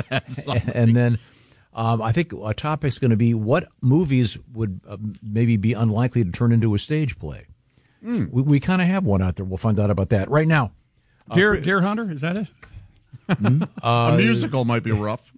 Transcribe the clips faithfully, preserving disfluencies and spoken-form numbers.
and then um, I think a topic's going to be what movies would uh, maybe be unlikely to turn into a stage play. Mm. We, we kind of have one out there. We'll find out about that right now. Deer, uh, Deer Hunter, is that it? uh, a musical might be rough.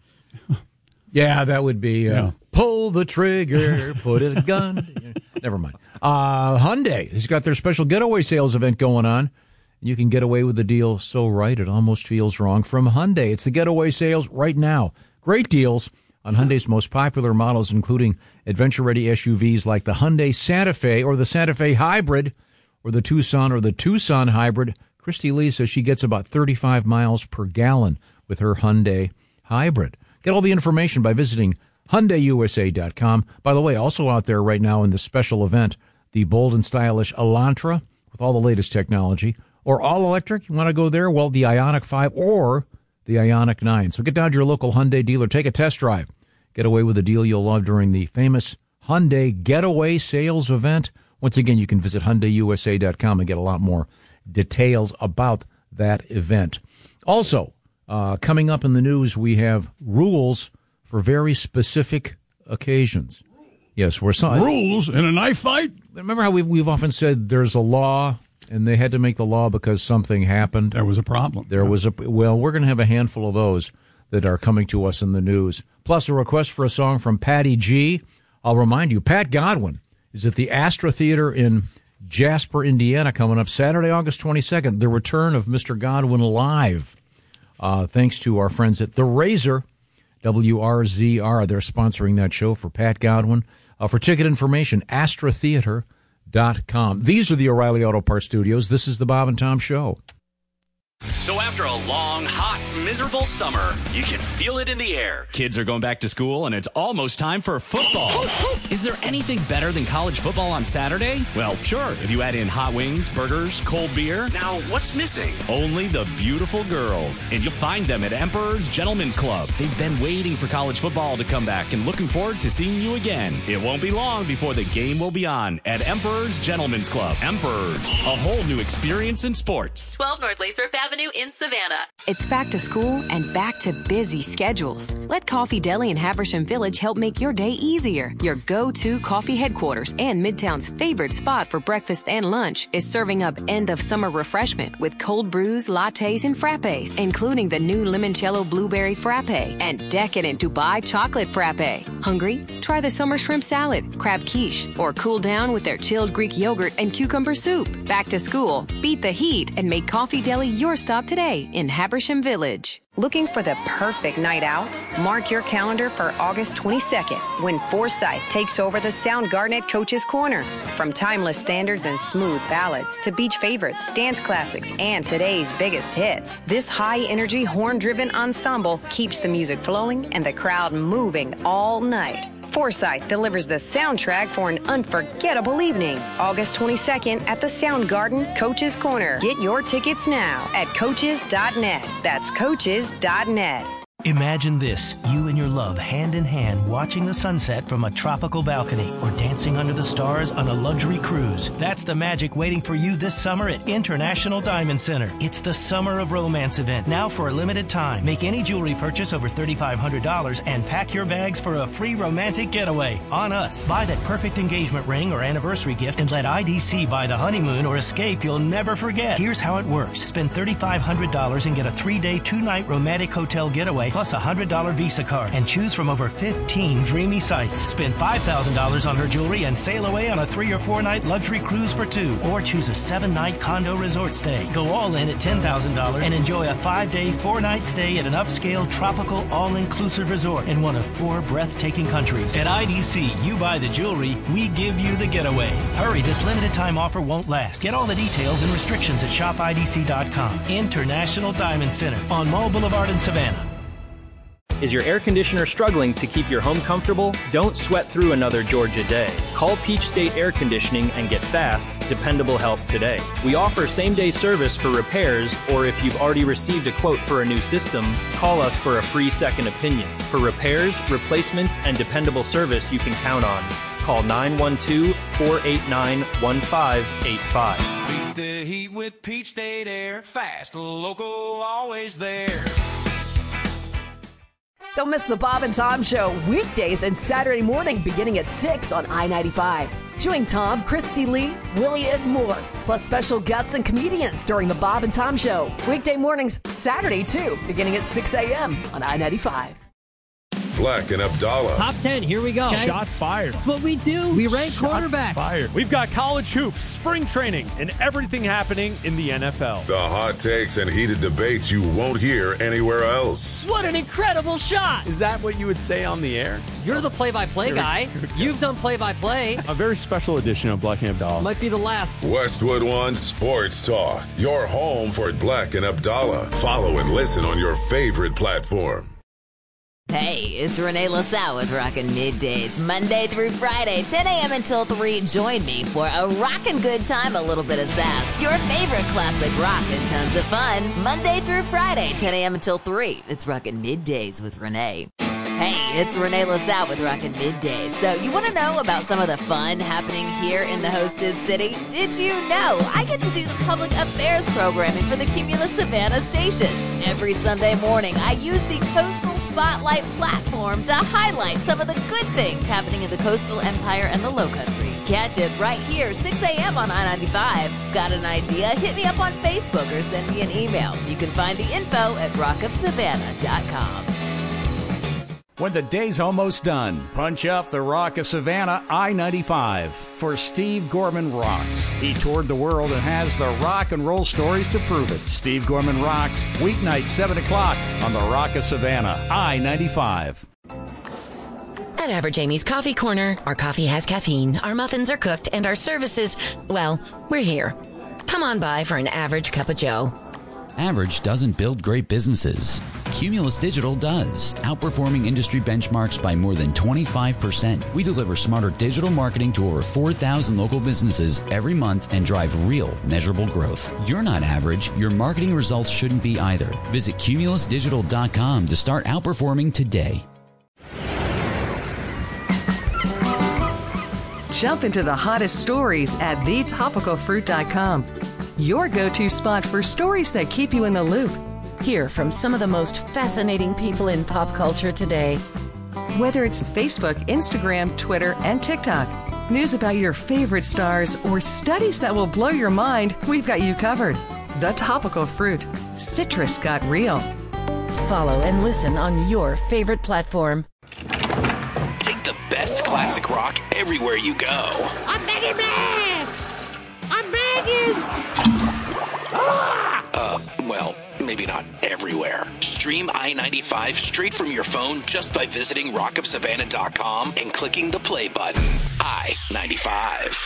Yeah, that would be uh, yeah. Pull the trigger, put it a gun. Never mind. Uh, Hyundai has got their special getaway sales event going on. You can get away with the deal so right it almost feels wrong from Hyundai. It's the getaway sales right now. Great deals on Hyundai's most popular models, including adventure-ready S U Vs like the Hyundai Santa Fe or the Santa Fe Hybrid or the Tucson or the Tucson Hybrid. Christy Lee says she gets about thirty-five miles per gallon with her Hyundai Hybrid. Get all the information by visiting Hyundai U S A dot com. By the way, also out there right now in the special event, the bold and stylish Elantra with all the latest technology. Or all-electric, you want to go there? Well, the Ioniq five or the Ioniq nine. So get down to your local Hyundai dealer. Take a test drive. Get away with a deal you'll love during the famous Hyundai Getaway Sales event. Once again, you can visit Hyundai U S A dot com and get a lot more details about that event. Also, uh, coming up in the news, we have rules for very specific occasions. Yes, we're some rules in a knife fight. Remember how we've, we've often said there's a law, and they had to make the law because something happened. There was a problem. There was a well. We're going to have a handful of those that are coming to us in the news. Plus, a request for a song from Patty G. I'll remind you, Pat Godwin is at the Astra Theater in Jasper, Indiana, coming up Saturday, August twenty-second. The return of Mister Godwin live. Uh, thanks to our friends at The Razor, W R Z R. They're sponsoring that show for Pat Godwin. Uh, for ticket information, astra theater dot com. These are the O'Reilly Auto Parts Studios. This is the Bob and Tom Show. So after a long, hot, miserable summer, you can feel it in the air. Kids are going back to school, and it's almost time for football. Is there anything better than college football on Saturday? Well, sure, if you add in hot wings, burgers, cold beer. Now, what's missing? Only the beautiful girls. And you'll find them at Emperor's Gentlemen's Club. They've been waiting for college football to come back and looking forward to seeing you again. It won't be long before the game will be on at Emperor's Gentlemen's Club. Emperor's, a whole new experience in sports. twelve North Lathrop Avenue in Savannah. It's back to school and back to busy schedules. Let Coffee Deli in Haversham Village help make your day easier. Your go-to coffee headquarters and Midtown's favorite spot for breakfast and lunch is serving up end-of-summer refreshment with cold brews, lattes, and frappes, including the new limoncello blueberry frappe and decadent Dubai chocolate frappe. Hungry? Try the summer shrimp salad, crab quiche, or cool down with their chilled Greek yogurt and cucumber soup. Back to school, beat the heat, and make Coffee Deli your stop today in Habersham Village. Looking for the perfect night out? Mark your calendar for August twenty-second, when Forsyth takes over the Soundgarden at Coach's Corner. From timeless standards and smooth ballads to beach favorites, dance classics, and today's biggest hits, this high-energy, horn-driven ensemble keeps the music flowing and the crowd moving all night. Forsyth delivers the soundtrack for an unforgettable evening. August twenty-second at the Soundgarden, Coach's Corner. Get your tickets now at coaches dot net. That's coaches dot net. Imagine this, you and your love hand in hand watching the sunset from a tropical balcony or dancing under the stars on a luxury cruise. That's the magic waiting for you this summer at International Diamond Center. It's the Summer of Romance event, now for a limited time. Make any jewelry purchase over three thousand five hundred dollars and pack your bags for a free romantic getaway on us. Buy that perfect engagement ring or anniversary gift and let I D C buy the honeymoon or escape you'll never forget. Here's how it works. Spend three thousand five hundred dollars and get a three-day, two-night romantic hotel getaway plus a one hundred dollars Visa card and choose from over fifteen dreamy sites. Spend five thousand dollars on her jewelry and sail away on a three or four night luxury cruise for two. Or choose a seven night condo resort stay. Go all in at ten thousand dollars and enjoy a five day, four night stay at an upscale, tropical, all-inclusive resort in one of four breathtaking countries. At I D C, you buy the jewelry, we give you the getaway. Hurry, this limited time offer won't last. Get all the details and restrictions at shop I D C dot com. International Diamond Center on Mall Boulevard in Savannah. Is your air conditioner struggling to keep your home comfortable? Don't sweat through another Georgia day. Call Peach State Air Conditioning and get fast, dependable help today. We offer same-day service for repairs, or if you've already received a quote for a new system, call us for a free second opinion. For repairs, replacements, and dependable service you can count on. Call nine one two, four eight nine, one five eight five. Beat the heat with Peach State Air. Fast, local, always there. Don't miss the Bob and Tom Show weekdays and Saturday morning beginning at six on I ninety-five. Join Tom, Christy Lee, Willie, and more, plus special guests and comedians during the Bob and Tom Show. Weekday mornings, Saturday too, beginning at six a.m. on I ninety-five. Black and Abdallah. Top ten, here we go. Okay. Shots fired. That's what we do. We rank Shots quarterbacks. Fired. We've got college hoops, spring training, and everything happening in the N F L. The hot takes and heated debates you won't hear anywhere else. What an incredible shot. Is that what you would say on the air? You're the play-by-play guy. You've done play-by-play. A very special edition of Black and Abdallah. Might be the last. Westwood One Sports Talk. Your home for Black and Abdallah. Follow and listen on your favorite platform. Hey, it's Renee LaSalle with Rockin' Middays, Monday through Friday, ten a.m. until three. Join me for a rockin' good time, a little bit of sass. Your favorite classic rock and tons of fun. Monday through Friday, ten a.m. until three. It's Rockin' Middays with Renee. Hey, it's Renee LaSalle with Rockin' Middays. So you want to know about some of the fun happening here in the hostess city? Did you know I get to do the public affairs programming for the Cumulus Savannah stations? Every Sunday morning, I use the Coastal Spotlight platform to highlight some of the good things happening in the coastal empire and the Lowcountry. Catch it right here, six a.m. on I ninety-five. Got an idea? Hit me up on Facebook or send me an email. You can find the info at rock of savannah dot com. When the day's almost done, punch up the Rock of Savannah I ninety-five for Steve Gorman Rocks. He toured the world and has the rock and roll stories to prove it. Steve Gorman Rocks, weeknight, seven o'clock on the Rock of Savannah I ninety-five. At Average Amy's Coffee Corner, our coffee has caffeine, our muffins are cooked, and our services, well, we're here. Come on by for an average cup of joe. Average doesn't build great businesses. Cumulus Digital does, outperforming industry benchmarks by more than twenty-five percent. We deliver smarter digital marketing to over four thousand local businesses every month and drive real, measurable growth. You're not average. Your marketing results shouldn't be either. Visit cumulus digital dot com to start outperforming today. Jump into the hottest stories at the topical fruit dot com. Your go-to spot for stories that keep you in the loop. Hear from some of the most fascinating people in pop culture today. Whether it's Facebook, Instagram, Twitter, and TikTok, news about your favorite stars, or studies that will blow your mind, we've got you covered. The Topical Fruit. Citrus got real. Follow and listen on your favorite platform. Take the best classic rock everywhere you go. I'm begging, man! I'm begging! Uh, well, maybe not everywhere. Stream I ninety-five straight from your phone just by visiting rock of savannah dot com and clicking the play button. I ninety-five.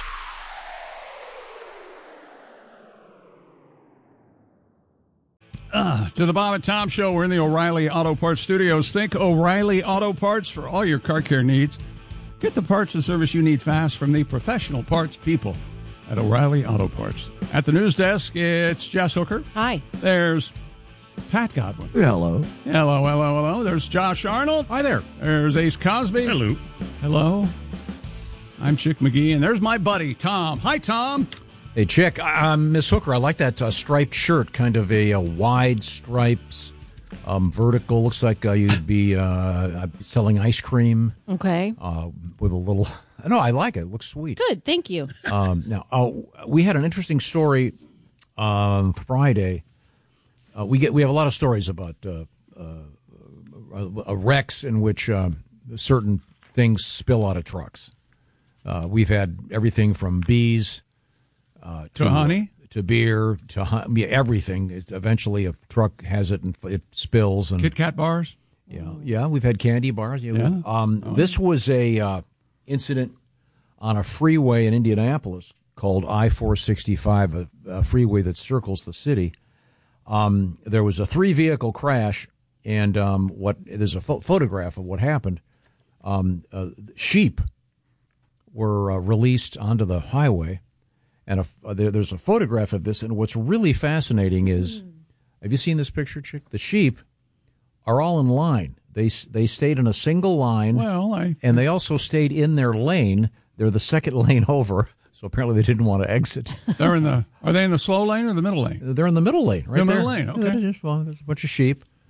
Uh, to the Bob and Tom Show, we're in the O'Reilly Auto Parts Studios. Think O'Reilly Auto Parts for all your car care needs. Get the parts and service you need fast from the professional parts people at O'Reilly Auto Parts. At the news desk, it's Jess Hooker. Hi. There's Pat Godwin. Hello. Hello, hello, hello. There's Josh Arnold. Hi there. There's Ace Cosby. Hello. Hello. I'm Chick McGee, and there's my buddy, Tom. Hi, Tom. Hey, Chick. Um, Miss Hooker, I like that uh, striped shirt, kind of a, a wide stripes, um, vertical. Looks like uh, you'd be uh, selling ice cream. Okay. Uh, with a little... No, I like it. It looks sweet. Good, thank you. Um, now, uh, we had an interesting story on Friday. Uh, we get we have a lot of stories about uh, uh, wrecks in which um, certain things spill out of trucks. Uh, we've had everything from bees uh, to, to honey, to beer, to hun- yeah, everything. It's eventually, a truck has it and it spills. And Kit Kat bars. Yeah, yeah. We've had candy bars. Yeah. yeah. Um, oh. This was a uh, incident on a freeway in Indianapolis called I four sixty-five, a, a freeway that circles the city. Um, there was a three-vehicle crash, and um, what there's a pho- photograph of what happened. Um, uh, sheep were uh, released onto the highway, and a, uh, there, there's a photograph of this. And what's really fascinating is, mm. have you seen this picture, Chick? The sheep are all in line. They they stayed in a single line. Well, I and they also stayed in their lane. They're the second lane over, so apparently they didn't want to exit. They're in the. Are they in the slow lane or the middle lane? They're in the middle lane, right the there. middle lane. Okay. Yeah, just, well, there's a bunch of sheep.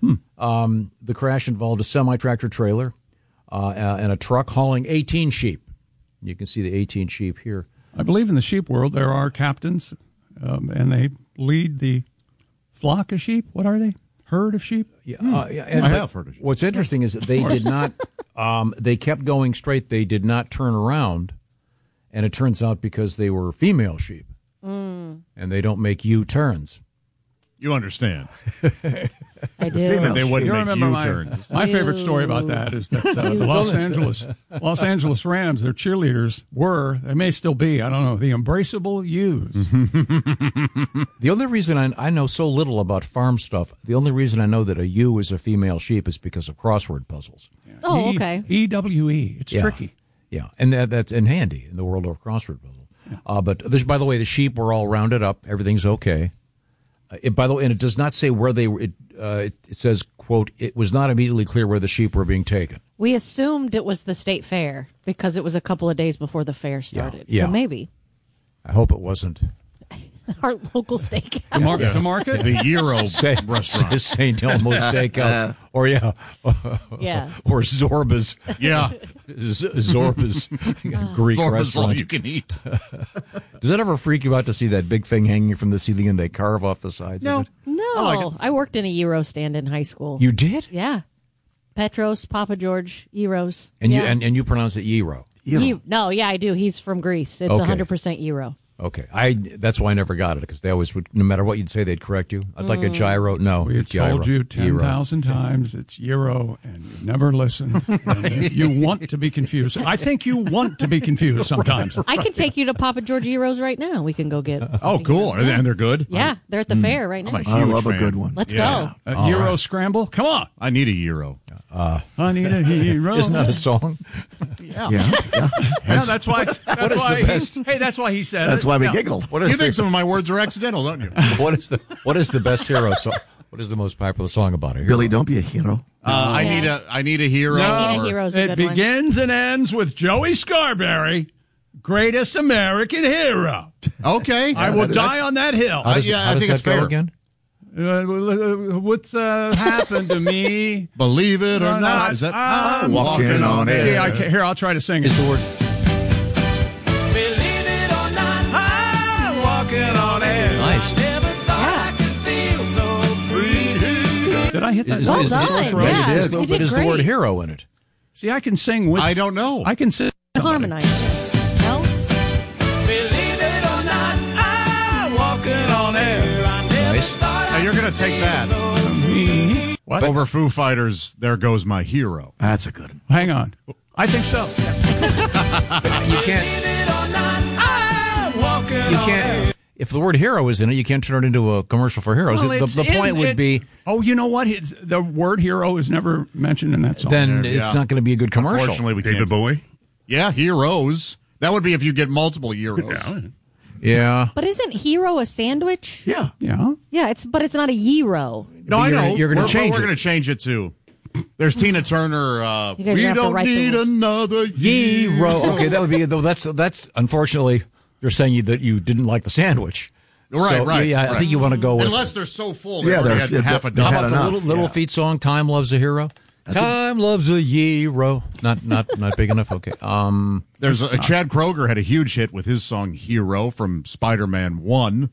Hmm. Um, the crash involved a semi-tractor trailer uh, and a truck hauling eighteen sheep. You can see the eighteen sheep here. I believe in the sheep world there are captains, um, and they lead the flock of sheep. What are they? Herd of sheep? Yeah, uh, yeah and I have heard of sheep. What's interesting is that they did not, um, they kept going straight. They did not turn around. And it turns out because they were female sheep. Mm. And they don't make U-turns. You understand. I do. They wouldn't You make remember my, U-turns. my favorite story about that is that uh, the Los Angeles Los Angeles Rams, their cheerleaders were, they may still be, I don't know, the embraceable U's. The only reason I, I know so little about farm stuff, the only reason I know that a ewe is a female sheep is because of crossword puzzles. Oh, E- okay. E W E. It's Yeah. tricky. Yeah, and that, that's in handy in the world of crossword puzzle. Uh, but this, by the way, the sheep were all rounded up. Everything's okay. Uh, it, by the way, and it does not say where they were. It, uh, it, it says, quote, it was not immediately clear where the sheep were being taken. We assumed it was the state fair because it was a couple of days before the fair started. Yeah. So maybe I hope it wasn't. our local steak. The market, the market, The Gyro Say- restaurant. Saint Elmo's Steakhouse. Or, yeah. Yeah. Or Zorba's. Yeah. Z- Zorba's Greek Zorba's all restaurant. you can eat. Does that ever freak you out to see that big thing hanging from the ceiling and they carve off the sides No. of it? No, I like it. I worked in a gyro stand in high school. You did? Yeah, Petros, Papa George, gyros. And yeah. you and, and you pronounce it gyro. Ye- no, yeah, I do. He's from Greece. It's Okay. one hundred percent gyro. Okay, I that's why I never got it because they always would. No matter what you'd say, they'd correct you. I'd like a gyro. No, we had it's gyro. told you ten Gyro. thousand times it's Euro, and you never listen. And you want to be confused. I think you want to be confused sometimes. I can take you to Papa George gyros right now. We can go get. Oh, cool. Are they- And they're good? Yeah, they're at the fair right now. I'm a huge I love a fan. good one. Let's Yeah. go. A Euro scramble? Come on. I need a Euro. Uh, I need a hero. Isn't that a song? Yeah. Yeah, yeah. Yeah, that's why. That's What is why the best? He, hey, that's why he said That's it. why we Yeah. giggled. What is You the, think some of my words are accidental, don't you? what is the what is the best hero song? What is the most popular song about a hero? Billy, don't be a hero. Uh, I Yeah. need a I need a hero. No, Need a or- hero's a It good one. begins and ends with Joey Scarberry, greatest American hero. Okay. I will That's- die on that hill. How does, Uh, yeah, how I does think that it's go fair. again? Uh, what's uh, happened to me? Believe it or not. Is that I'm walking on air. Yeah, I can, here, I'll try to sing it. Is the word Believe it or not, I'm walking on air. nice? Never thought I could feel so free. Did I hit that? Is- Well is- done. is- Yeah, is- you but did is the word great. hero in it? See, I can sing with. I don't know. I can sing. Harmonize. No? Believe it or not, I'm walking on air. I never Nice. thought Now I you're going to take that What? over Foo Fighters. There goes my hero. That's a good one. Hang on. I think so. You can't. it or not, I'm walking You on air. can't. If the word hero is in it, you can't turn it into a commercial for heroes. Well, the it's the point in- would it- be Oh, you know what? It's, the word hero is never mentioned in that song. then Yeah. it's not going to be a good commercial. Unfortunately, we David can't. Bowie? Yeah, heroes. That would be if you get multiple heroes. Yeah. But isn't hero a sandwich? Yeah. Yeah. Yeah, it's but it's not a gyro. No, I You're know. gonna- you're gonna We're- change We're it. going to change it too. There's Tina Turner. Uh, You guys we have to don't write the need rules. another Hero. Okay, that would be though. That's that's unfortunately you're saying you, that you didn't like the sandwich. Right, So, right. Yeah, I right. think you want to go with. Unless they're so full, they Yeah, already they're- had half a they- they How had dozen. about the enough, little, little yeah. feet song? Time loves a hero. Time loves a hero. Not not not big enough. Okay. Um. There's a, Chad Kroger had a huge hit with his song "Hero" from Spider-Man One.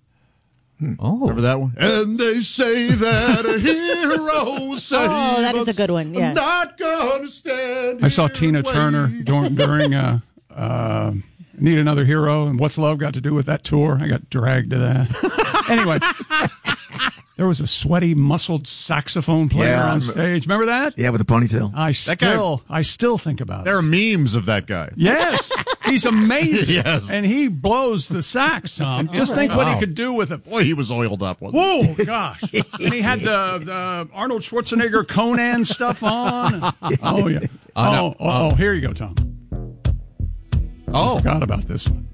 Oh, Remember that one? And they say that a hero saves Oh, that is a good one. Yeah. I'm not gonna stand. I saw here Tina and Turner wait. during, during uh, uh, Need Another Hero, and What's Love got to do with that tour? I got dragged to that. Anyway, there was a sweaty, muscled saxophone player Yeah, I on remember- stage. Remember that? Yeah, with the ponytail. I That guy- still, I still think about it. There are memes of that guy. Yes, he's amazing. Yes. And he blows the sax, Tom. Just think what he Wow. could do with it. Boy, he was oiled up. Wasn't he? Whoa, gosh. And he had the, the Arnold Schwarzenegger Conan stuff on. Oh, yeah. Uh, no. Oh, oh, oh, here you go, Tom. Oh, Forgot about this one.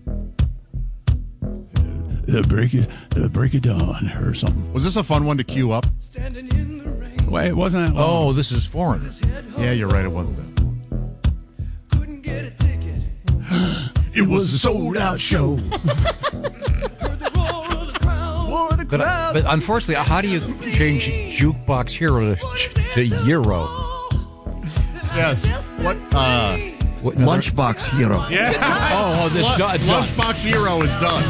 The break of, the break of dawn or something. was this a fun one to queue up? Wait, it wasn't that long. oh, this is foreign. Yeah, you're right. It wasn't that. Couldn't get a ticket. It was a sold out show. Heard the roar of the crowd. Oh, the But, but unfortunately, how do you change Jukebox Hero to, to Euro? Yes. What? Uh, what Lunchbox Hero. Yeah. Oh, oh it's done. Lunchbox Hero is done.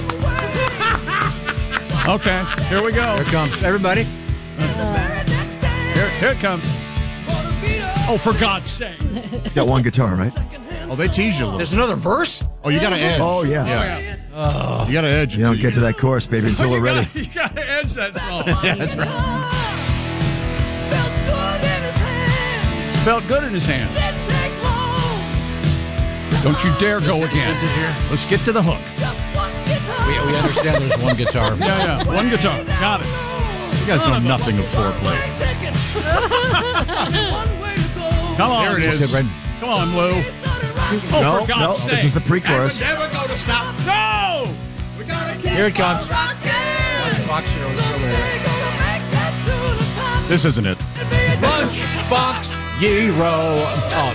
Okay, here we go. Here it comes. Everybody. Here, here it comes. Oh, for God's sake. He's got one guitar, right? Oh, they tease you a little. There's another verse? Oh, you got to edge. Oh, yeah. Yeah. Oh. You got to edge. You don't get to that chorus, baby, until we're ready. You got to edge that song. Yeah, that's right. Felt good in his hands. Don't you dare go again. This is here. Let's get to the hook. We, we understand there's one guitar. Yeah, yeah. One guitar. Got it. You guys know nothing of foreplay. Come on. There it is. Come on, Lou. Oh, no, for God's no, sake. this is the pre-chorus. Never go to stop. No! Here it comes. Lunchbox Hero is still there. This isn't it. Lunchbox Hero. Oh.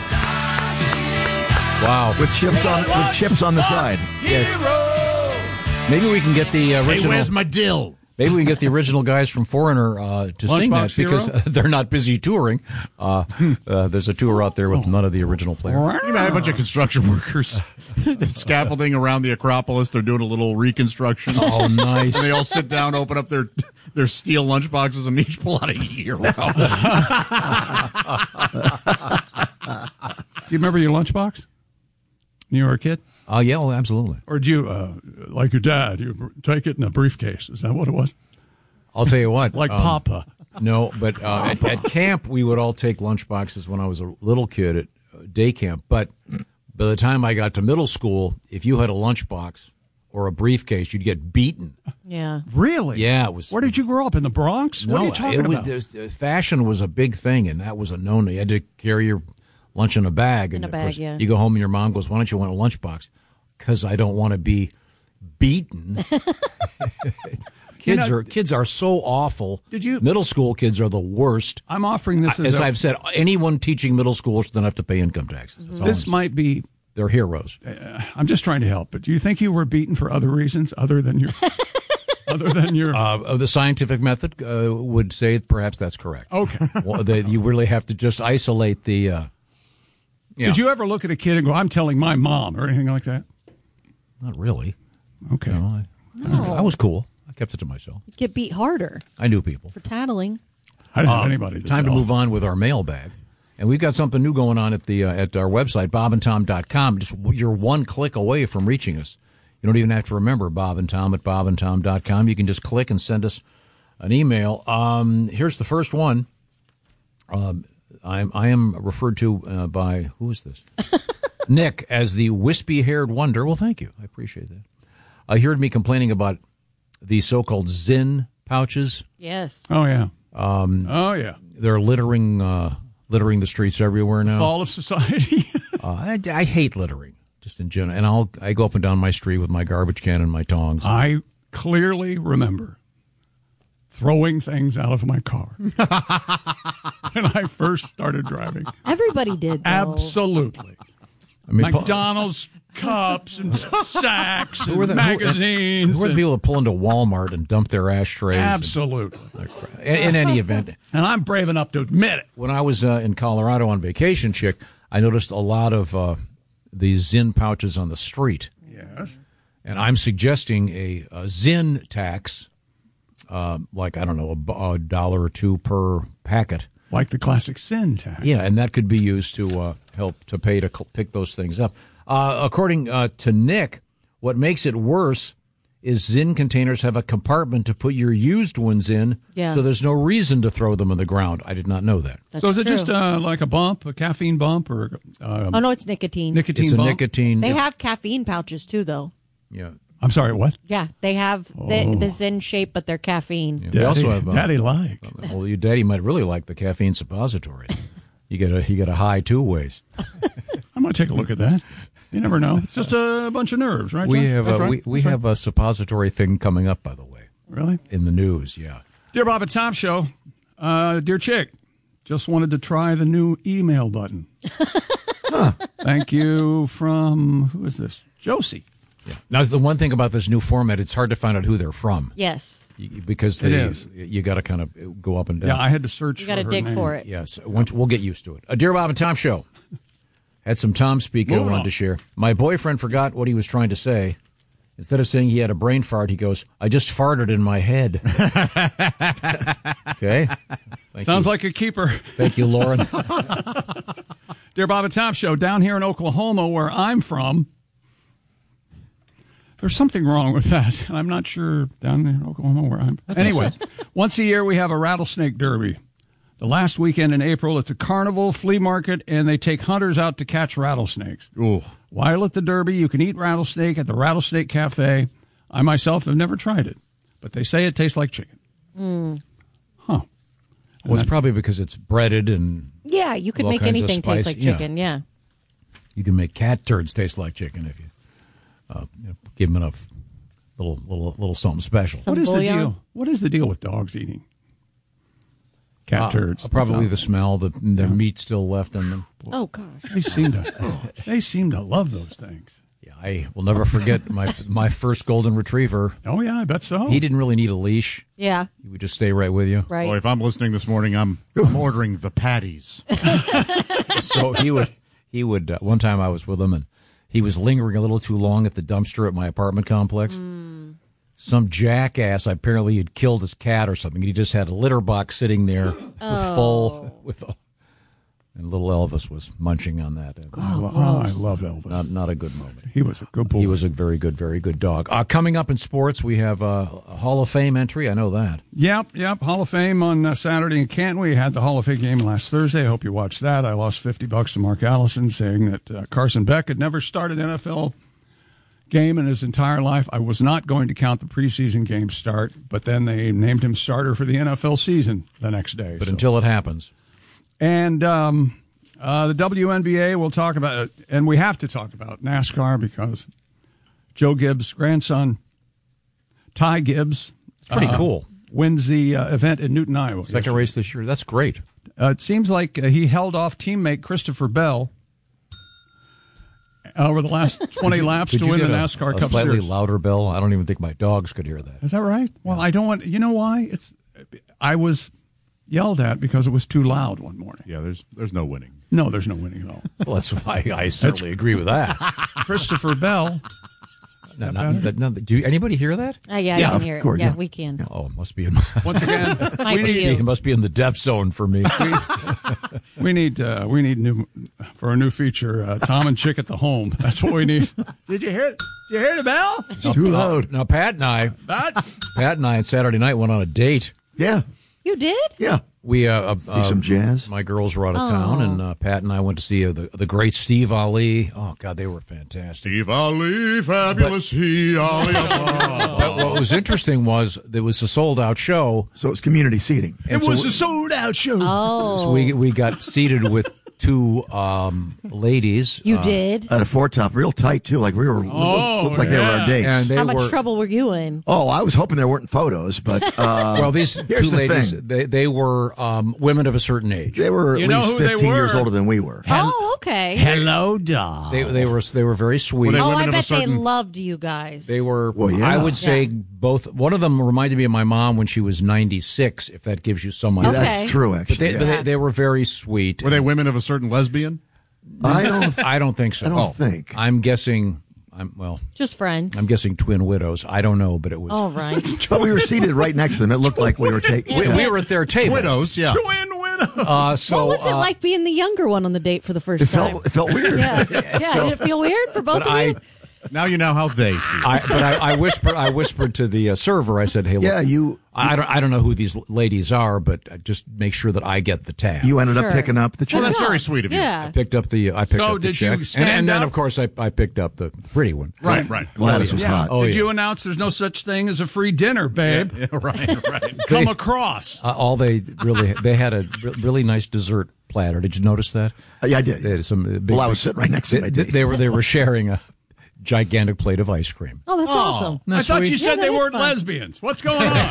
Wow. With chips on with chips on the side. Yes. Maybe we can get the uh, original. Hey, where's my dill? Maybe we can get the original guys from Foreigner uh, to sing that Lunchbox because Hero? they're not busy touring. Uh, uh, there's a tour out there with none of the original players. You know, a bunch of construction workers scaffolding around the Acropolis. They're doing a little reconstruction. Oh, nice. And they all sit down, open up their their steel lunchboxes, and each pull out a hero. Do you remember your lunchbox when you were a kid? Oh, uh, yeah, well, absolutely. Or do you, uh, like your dad, you take it in a briefcase? Is that what it was? I'll tell you what. Like um, Papa. No, but uh, at, at camp, we would all take lunchboxes when I was a little kid at uh, day camp. But by the time I got to middle school, if you had a lunchbox or a briefcase, you'd get beaten. Yeah. Really? Yeah, it was. Where did you grow up? In the Bronx? No, what are you talking it was, about? Was, uh, fashion was a big thing, and that was a no-no. You had to carry your lunch in a bag. In and a of bag, course, yeah. You go home and your mom goes, why don't you want a lunchbox? Because I don't want to be beaten. Kids You know, are kids are so awful. Did you? Middle school kids are the worst. I'm offering this as, as a, I've said. Anyone teaching middle school doesn't have to pay income taxes. That's all This I'm might be. They're heroes. Uh, I'm just trying to help. But do you think you were beaten for other reasons other than your? other than your. Uh, the scientific method uh, would say perhaps that's correct. Okay. Well, they, you really have to just isolate the. Uh, yeah. Did you ever look at a kid and go, "I'm telling my mom" or anything like that? Not really. Okay. You know, I, I, was, I was cool. I kept it to myself. You'd get beat harder I knew people. for tattling. I didn't have Um, anybody to Time tell. to move on with our mailbag. And we've got something new going on at the uh, at our website, bob and tom dot com. Just you're one click away from reaching us. You don't even have to remember Bob and Tom at bob and tom dot com. You can just click and send us an email. Um, here's the first one. Um, I'm, I am referred to uh, by, who is this? Nick, as the wispy-haired wonder. Well, thank you. I appreciate that. Uh, he heard me complaining about the so-called Zyn pouches. Yes. Oh yeah. Um, oh yeah. They're littering uh, littering the streets everywhere now. Fall of society. uh, I, I hate littering, just in general. And I'll I go up and down my street with my garbage can and my tongs. I clearly remember throwing things out of my car when I first started driving. Everybody did, though. Absolutely. I mean, McDonald's cups and sacks who are and the, magazines. Who, who are the and- people that pull into Walmart and dump their ashtrays? Absolutely. And, in, in any event. And I'm brave enough to admit it. When I was uh, in Colorado on vacation, Chick, I noticed a lot of uh, these Zyn pouches on the street. Yes. And I'm suggesting a, a Zyn tax, uh, like, I don't know, a, a dollar or two per packet. Like the classic sin tax. Yeah, and that could be used to uh, help to pay to cl- pick those things up. Uh, according uh, to Nick, what makes it worse is Zyn containers have a compartment to put your used ones in, Yeah. so there's no reason to throw them on the ground. I did not know that. That's so is it true. just uh, like a bump, a caffeine bump, or um, Oh, no, it's nicotine. nicotine It's a bump? nicotine. They have caffeine pouches, too, though. Yeah. I'm sorry, what? Yeah, they have Oh. the, the Zyn shape, but they're caffeine. Yeah, we also have uh, Daddy like. Well, your daddy might really like the caffeine suppositories. You get a you get a high two ways. I might take a look at that. You never know. It's just a bunch of nerves, right? We Josh? have That's a, right. we, we That's have a suppository thing coming up, by the way. Really? In the news, yeah. Dear Bob and Tom Show, uh, dear Chick, just wanted to try the new email button. Huh. Thank you from, who is this? Josie. Yeah. Now, the one thing about this new format, it's hard to find out who they're from. Yes. You- because It they, is. you got to kind of go up and down. Yeah, I had to search You for got to her dig name. for it. Yes, once we'll get used to it. A Dear Bob and Tom show. Had some Tom speak I Moving wanted on. to share. My boyfriend forgot what he was trying to say. Instead of saying he had a brain fart, he goes, "I just farted in my head." Okay. Thank Sounds you. like a keeper. Thank you, Lauren. Dear Bob and Tom show, down here in Oklahoma, where I'm from, there's something wrong with that. I'm not sure down there in Oklahoma where I'm. Anyway, once a year we have a rattlesnake derby. The last weekend in April, it's a carnival, flea market, and they take hunters out to catch rattlesnakes. Ooh. While at the derby, you can eat rattlesnake at the Rattlesnake Cafe. I myself have never tried it, but they say it tastes like chicken. Mm. Huh. Well, it's probably because it's breaded and Yeah, you could all make kinds of anything spice. taste like Yeah. chicken. Yeah. You can make cat turds taste like chicken if you, uh, you know, give them enough little little little something special. Some What is bouillon. the deal? What is the deal with dogs eating cat Uh, turds? Probably What's the up? smell, the their meat still left in them. Oh gosh. They seem to. They seem to love those things. Yeah, I will never forget my my first golden retriever. Oh yeah, I bet so. He didn't really need a leash. Yeah. He would just stay right with you. Right. Boy, if I'm listening this morning, I'm, I'm ordering the patties. So he would he would. Uh, one time I was with him and he was lingering a little too long at the dumpster at my apartment complex. Some jackass apparently had killed his cat or something. He just had a litter box sitting there with full with. And little Elvis was munching on that. Oh, oh, I love Elvis. Not not a good moment. He was a good boy. He was a very good, very good dog. Uh, coming up in sports, we have uh, a Hall of Fame entry. I know that. Yep, yep. Hall of Fame on uh, Saturday in Canton. We had the Hall of Fame game last Thursday. I hope you watched that. I lost fifty bucks to Mark Allison saying that uh, Carson Beck had never started an N F L game in his entire life. I was not going to count the preseason game start, but then they named him starter for the N F L season the next day. But so. until it happens. And um, uh, the W N B A, we'll talk about it. And we have to talk about NASCAR because Joe Gibbs' grandson, Ty Gibbs, Pretty uh, cool. wins the uh, event in Newton, Iowa. Second yesterday. race this year. That's great. Uh, it seems like uh, he held off teammate Christopher Bell over the last twenty laps Could to you win the get a- NASCAR a Cup slightly Series. louder bell? I don't even think my dogs could hear that. Is that right? Well, I don't want. You know why? It's. I was yelled at because it was too loud one morning. Yeah, there's there's no winning. No, there's no winning at all. Well, that's why I certainly agree with that. Christopher Bell. No, not, that, no, do you, anybody hear that? Uh, yeah, Yeah, I of can hear course, it. Yeah, yeah. we can. Oh, it must be in my, Once again, Might we be need you. it must be in the depth zone for me. we need uh, we need new for a new feature. Uh, Tom and Chick at the home. That's what we need. Did you hear? Did you hear the bell? It's too loud. Now, Pat and I, That? Pat and I on Saturday night went on a date. Yeah, You did? yeah. We uh, uh, See some jazz. My girls were out of town, and uh, Pat and I went to see uh, the the great Steve Ali. Oh God, they were fantastic. Steve Ali, fabulous he, Ali. But what was interesting was there was a sold out show. So it's community seating. And so, sold out show. Oh. so we we got seated with two um, ladies. You uh, did? At a four top, real tight too. Like we were, Oh, looked like they were yeah. our dates. And they How much were, trouble were you in? oh, I was hoping there weren't photos, but uh, Well, these two here's the ladies, thing. they they were um, women of a certain age. They were at You know least who they fifteen years were? older than we were. Oh, okay. Hello, dog. They they were they were very sweet. Were they oh, women I of a bet they certain- loved you guys. They were. Well, yeah. I would say Yeah. both. One of them reminded me of my mom when she was ninety-six. If that gives you some Yeah, idea. Okay. That's true, But actually. they, yeah. but they they were very sweet. Were they women of a certain lesbian? I don't. I don't think so. I don't Oh. think. I'm guessing. I'm well. Just friends. I'm guessing twin widows. I don't know, but it was. All right. But we were seated right next to them. It looked like we were taking. We, we were at their table. Widows, yeah. Twin widow. Uh, so, what was it uh, like being the younger one on the date for the first It time? felt. It felt weird. yeah. Yeah. So- Did it feel weird for both But of I, you? Now you know how they feel. I, but I, I whispered. I whispered to the uh, server. I said, "Hey, look, Yeah, you. I don't. I don't know who these ladies are, but uh, just make sure that I get the tab." You ended Sure. up picking up the check. Well, that's very sweet of you. Yeah. picked up the. I picked So up the did you check, stand and, and then up? of course I, I picked up the pretty one. Right, right. Gladys was hot. Oh, Did yeah. you announce there's no such thing as a free dinner, babe? Yeah, right, right. Come across. Uh, all they really they had a re- really nice dessert platter. Did you notice that? Uh, yeah, I did. They had some. uh, Big, Well, I was sitting right next to they, my they, date. they were they were sharing a gigantic plate of ice cream. Oh, that's awesome. I thought sweet? you said Yeah, they that is weren't fun. lesbians. What's going on?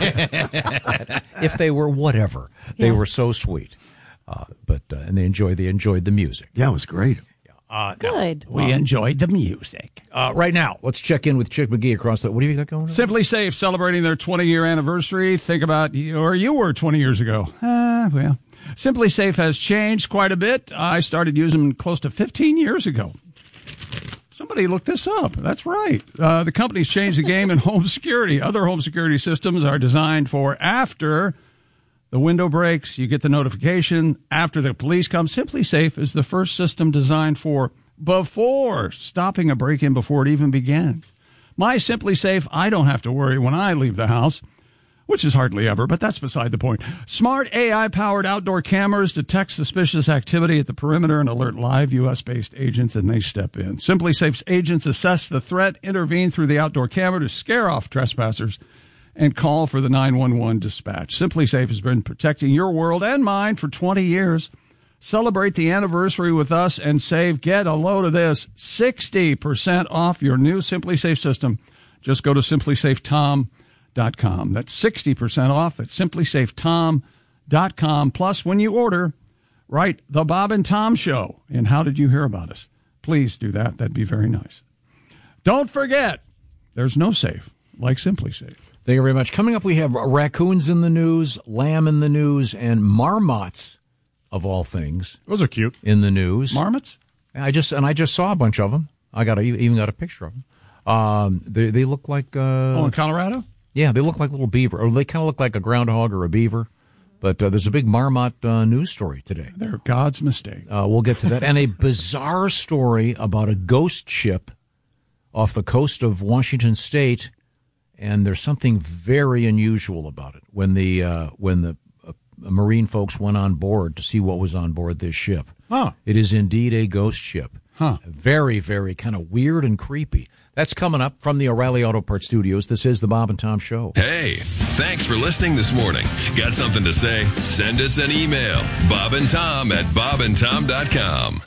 If they were whatever, they Yeah. were so sweet. Uh, but uh, and they enjoyed they enjoyed the music. Yeah, it was great. Uh, Good. We enjoyed the music. Uh, right now, let's check in with Chick McGee across the. What do you got going on? Simply Safe celebrating their twenty-year anniversary. Think about you, or you were twenty years ago. Uh, well, Simply Safe has changed quite a bit. I started using them close to fifteen years ago. Somebody looked this up. That's right. Uh, the company's changed the game in home security. Other home security systems are designed for after the window breaks, you get the notification. After the police come, Simply Safe is the first system designed for before stopping a break-in before it even begins. My Simply Safe, I don't have to worry when I leave the house, which is hardly ever, but that's beside the point. Smart A I-powered outdoor cameras detect suspicious activity at the perimeter and alert live U S-based agents, and they step in. Simply Safe's agents assess the threat, intervene through the outdoor camera to scare off trespassers, and call for the nine one one dispatch. Simply Safe has been protecting your world and mine for twenty years. Celebrate the anniversary with us and save, get a load of this, sixty percent off your new Simply Safe system. Just go to simply safe tom dot com. That's sixty percent off at simply safe tom dot com. Plus, when you order, write The Bob and Tom Show. And how did you hear about us? Please do that. That'd be very nice. Don't forget, there's no safe like Simply Safe. Thank you very much. Coming up, we have raccoons in the news, lamb in the news, and marmots, of all things. Those are cute. In the news. Marmots? I just and I just saw a bunch of them. I got a, even got a picture of them. Um, they they look like. Uh, oh, in Colorado? Yeah, they look like little beaver, or they kind of look like a groundhog or a beaver. But uh, there's a big marmot uh, news story today. They're God's mistake. Uh, we'll get to that, and a bizarre story about a ghost ship off the coast of Washington State. And there's something very unusual about it. When the uh, when the uh, Marine folks went on board to see what was on board this ship, huh. It is indeed a ghost ship. Huh. Very, very kind of weird and creepy. That's coming up from the O'Reilly Auto Parts Studios. This is the Bob and Tom Show. Hey, thanks for listening this morning. Got something to say? Send us an email. Bob and Tom at bob and tom dot com.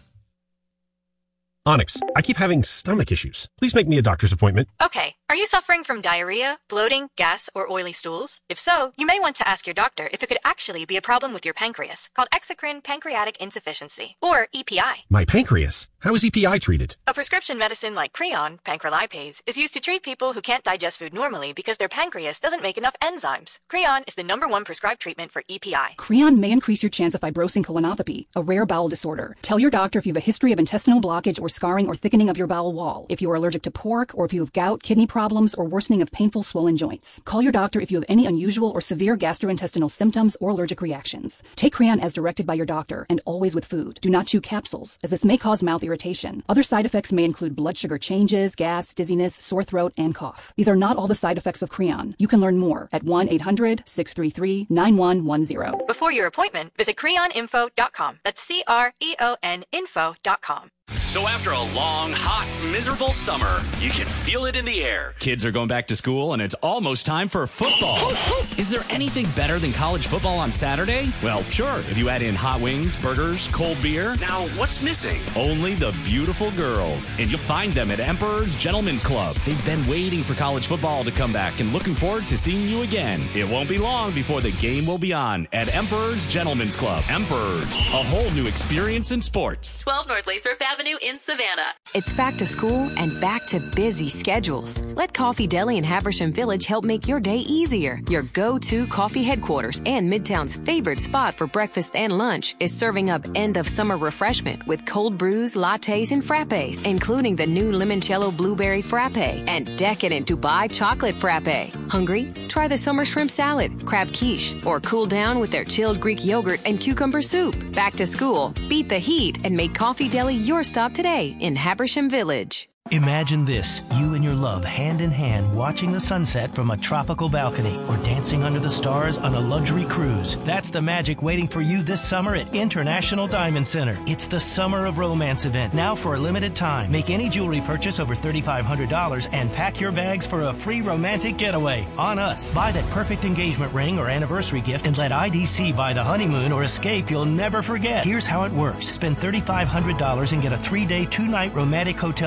Onyx, I keep having stomach issues. Please make me a doctor's appointment. Okay. Are you suffering from diarrhea, bloating, gas, or oily stools? If so, you may want to ask your doctor if it could actually be a problem with your pancreas, called exocrine pancreatic insufficiency, or E P I. My pancreas? How is E P I treated? A prescription medicine like Creon, pancrelipase, is used to treat people who can't digest food normally because their pancreas doesn't make enough enzymes. Creon is the number one prescribed treatment for E P I. Creon may increase your chance of fibrosing colonopathy, a rare bowel disorder. Tell your doctor if you have a history of intestinal blockage or scarring or thickening of your bowel wall, if you are allergic to pork, or if you have gout, kidney problems, or worsening of painful swollen joints. Call your doctor if you have any unusual or severe gastrointestinal symptoms or allergic reactions. Take Creon as directed by your doctor, and always with food. Do not chew capsules, as this may cause mouth irritation. Other side effects may include blood sugar changes, gas, dizziness, sore throat, and cough. These are not all the side effects of Creon. You can learn more at one eight hundred six three three nine one one zero. Before your appointment, visit creon info dot com. That's C R E O N info dot com. So after a long, hot, miserable summer, you can feel it in the air. Kids are going back to school, and it's almost time for football. Is there anything better than college football on Saturday? Well, sure, if you add in hot wings, burgers, cold beer. Now, what's missing? Only the beautiful girls. And you'll find them at Emperor's Gentlemen's Club. They've been waiting for college football to come back and looking forward to seeing you again. It won't be long before the game will be on at Emperor's Gentlemen's Club. Emperor's, a whole new experience in sports. twelve North Lathrop Avenue in Savannah. It's back to school and back to busy schedules. Let Coffee Deli in Haversham Village help make your day easier. Your go-to coffee headquarters and Midtown's favorite spot for breakfast and lunch is serving up end-of-summer refreshment with cold brews, lattes, and frappes, including the new limoncello blueberry frappe and decadent Dubai chocolate frappe. Hungry? Try the summer shrimp salad, crab quiche, or cool down with their chilled Greek yogurt and cucumber soup. Back to school, beat the heat, and make Coffee Deli your stop today in Habersham Village. Imagine this, you and your love hand in hand watching the sunset from a tropical balcony or dancing under the stars on a luxury cruise. That's the magic waiting for you this summer at International Diamond Center. It's the Summer of Romance event, now for a limited time. Make any jewelry purchase over three thousand five hundred dollars and pack your bags for a free romantic getaway on us. Buy that perfect engagement ring or anniversary gift and let I D C buy the honeymoon or escape you'll never forget. Here's how it works. Spend three thousand five hundred dollars and get a three-day, two-night romantic hotel getaway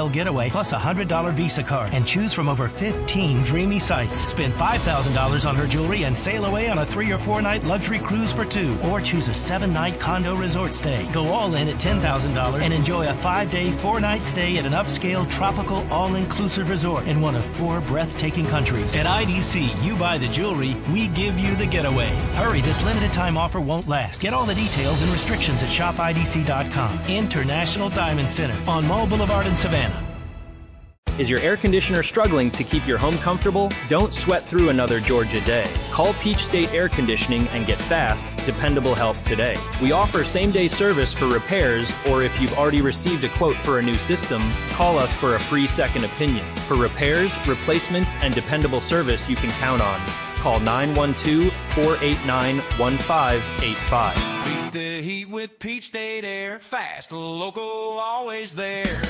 plus a one hundred dollars Visa card and choose from over fifteen dreamy sites. Spend five thousand dollars on her jewelry and sail away on a three or four night luxury cruise for two. Or choose a seven night condo resort stay. Go all in at ten thousand dollars and enjoy a five day, four night stay at an upscale, tropical, all-inclusive resort in one of four breathtaking countries. At I D C, you buy the jewelry, we give you the getaway. Hurry, this limited time offer won't last. Get all the details and restrictions at shop I D C dot com. International Diamond Center on Mall Boulevard in Savannah. Is your air conditioner struggling to keep your home comfortable? Don't sweat through another Georgia day. Call Peach State Air Conditioning and get fast, dependable help today. We offer same-day service for repairs, or if you've already received a quote for a new system, call us for a free second opinion. For repairs, replacements, and dependable service you can count on. Call nine one two, four eight nine, one five eight five. Beat the heat with Peach State Air. Fast, local, always there.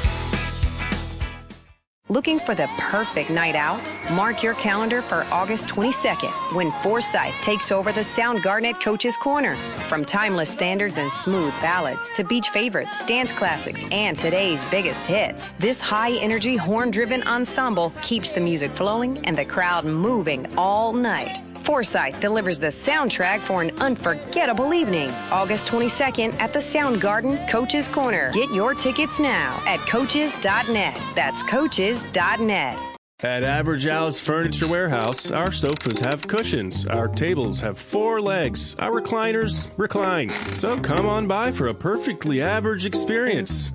Looking for the perfect night out? Mark your calendar for August twenty-second when Forsyth takes over the Soundgarden at Coach's Corner. From timeless standards and smooth ballads to beach favorites, dance classics, and today's biggest hits, this high-energy, horn-driven ensemble keeps the music flowing and the crowd moving all night. Forsyth delivers the soundtrack for an unforgettable evening. August twenty-second at the Soundgarden, Coach's Corner. Get your tickets now at coaches dot net. That's coaches dot net. At Average Al's Furniture Warehouse, our sofas have cushions, our tables have four legs, our recliners recline. So come on by for a perfectly average experience.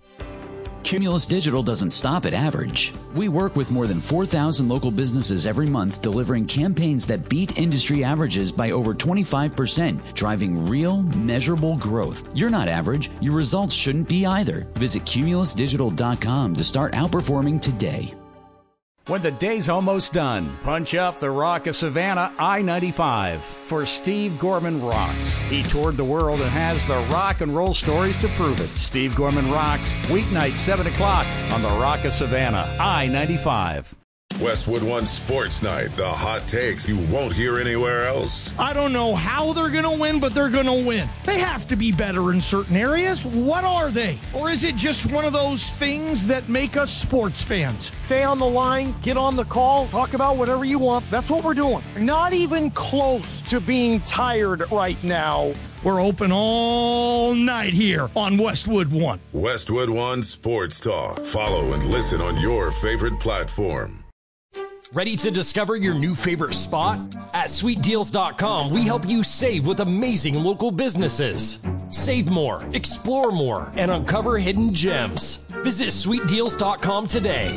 Cumulus Digital doesn't stop at average. We work with more than four thousand local businesses every month, delivering campaigns that beat industry averages by over twenty-five percent, driving real, measurable growth. You're not average. Your results shouldn't be either. Visit cumulus digital dot com to start outperforming today. When the day's almost done, punch up the Rock of Savannah I ninety-five for Steve Gorman Rocks. He toured the world and has the rock and roll stories to prove it. Steve Gorman Rocks, weeknight seven o'clock on the Rock of Savannah I ninety-five. Westwood One Sports Night, the hot takes you won't hear anywhere else. I don't know how they're going to win, but they're going to win. They have to be better in certain areas. What are they? Or is it just one of those things that make us sports fans? Stay on the line, get on the call, talk about whatever you want. That's what we're doing. Not even close to being tired right now. We're open all night here on Westwood One. Westwood One Sports Talk. Follow and listen on your favorite platform. Ready to discover your new favorite spot? At sweet deals dot com, we help you save with amazing local businesses. Save more, explore more, and uncover hidden gems. Visit sweet deals dot com today.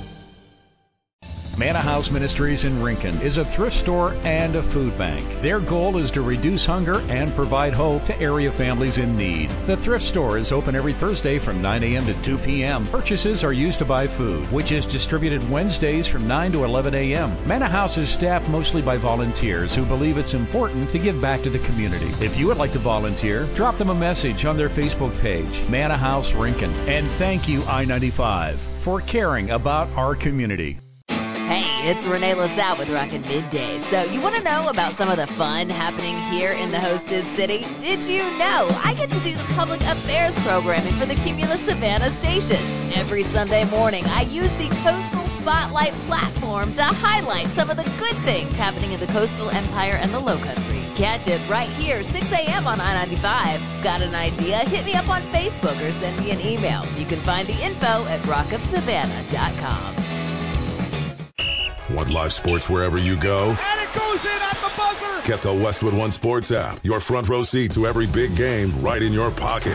Manna House Ministries in Rincon is a thrift store and a food bank. Their goal is to reduce hunger and provide hope to area families in need. The thrift store is open every Thursday from nine a.m. to two p.m. Purchases are used to buy food, which is distributed Wednesdays from nine to eleven a.m. Manna House is staffed mostly by volunteers who believe it's important to give back to the community. If you would like to volunteer, drop them a message on their Facebook page, Manna House Rincon. And thank you, I ninety-five, for caring about our community. Hey, it's Renee LaSalle with Rockin' Middays. So you want to know about some of the fun happening here in the hostess city? Did you know I get to do the public affairs programming for the Cumulus Savannah stations? Every Sunday morning, I use the Coastal Spotlight platform to highlight some of the good things happening in the coastal empire and the low country. Catch it right here, six a.m. on I ninety-five. Got an idea? Hit me up on Facebook or send me an email. You can find the info at rock of savannah dot com. Want live sports wherever you go? And it goes in at the buzzer! Get the Westwood One Sports app. Your front row seat to every big game right in your pocket.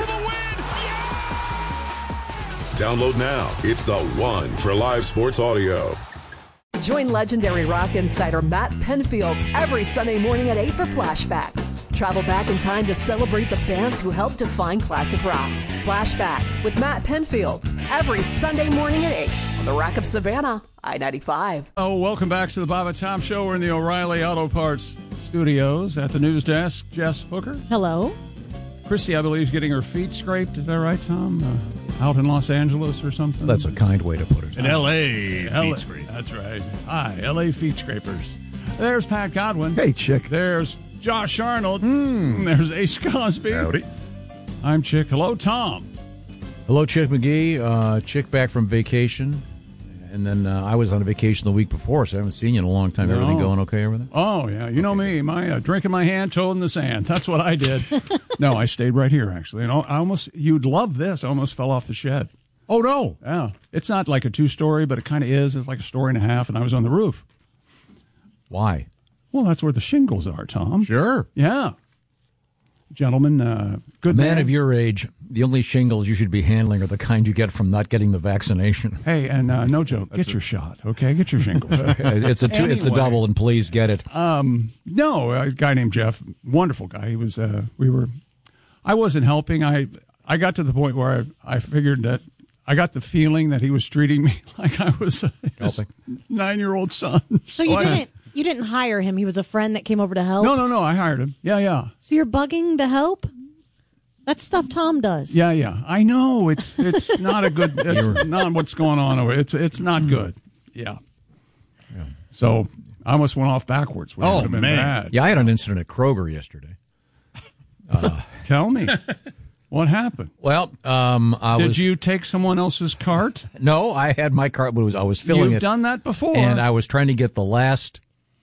Download now. It's the one for live sports audio. Join legendary rock insider Matt Penfield every Sunday morning at eight for Flashback. Travel back in time to celebrate the bands who helped define classic rock. Flashback with Matt Penfield every Sunday morning at eight on the Rock of Savannah, I ninety-five. Oh, welcome back to the Bob and Tom Show. We're in the O'Reilly Auto Parts studios at the news desk. Jess Hooker. Hello. Christy, I believe, is getting her feet scraped. Is that right, Tom? Uh, out in Los Angeles or something? That's a kind way to put it. An L A L A feet scrape. That's right. Hi, L A feet scrapers. There's Pat Godwin. Hey, chick. There's Josh Arnold. Mm. There's Ace Cosby. Howdy. I'm Chick. Hello, Tom. Hello, Chick McGee. Uh, Chick back from vacation. And then uh, I was on a vacation the week before, so I haven't seen you in a long time. No. Everything going okay over there? Oh, yeah. You know me. My uh, drink in my hand, toe in the sand. That's what I did. No, I stayed right here, actually. And I almost, you'd love this. I almost fell off the shed. Oh, no. Yeah. It's not like a two-story, but it kind of is. It's like a story and a half, and I was on the roof. Why? Well, that's where the shingles are, Tom. Sure. Yeah. Gentlemen, uh, good A man, man of your age, the only shingles you should be handling are the kind you get from not getting the vaccination. Hey, and uh, no joke, get your shot, okay? Get your shingles. it's a two, anyway, it's a double, and please get it. Um, no, a guy named Jeff, wonderful guy. He was. Uh, we were. I wasn't helping. I I got to the point where I, I figured that I got the feeling that he was treating me like I was a his nine-year-old son. So you didn't you didn't hire him. He was a friend that came over to help. No, no, no. I hired him. Yeah, yeah. So you're bugging to help? That's stuff Tom does. Yeah, yeah. I know it's it's not a good. It's not what's going on over. It's it's not good. Yeah. Yeah. So I almost went off backwards. Which Oh, would have been man. bad. Yeah, I had an incident at Kroger yesterday. Uh, Tell me, what happened? well, um, I Did was. you take someone else's cart? No, I had my cart, but it was I was filling You've it. done that before. And I was trying to get the last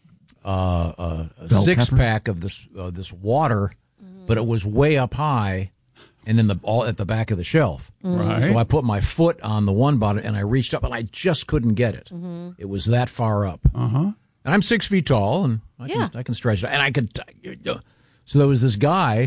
uh, uh, Bell six pepper? pack of this uh, this water, but it was way up high, and in the all at the back of the shelf. Right. So I put my foot on the one bottom, and I reached up, and I just couldn't get it. It was that far up. Uh huh. And I'm six feet tall, and I Yeah. can I can stretch it, and I could. So there was this guy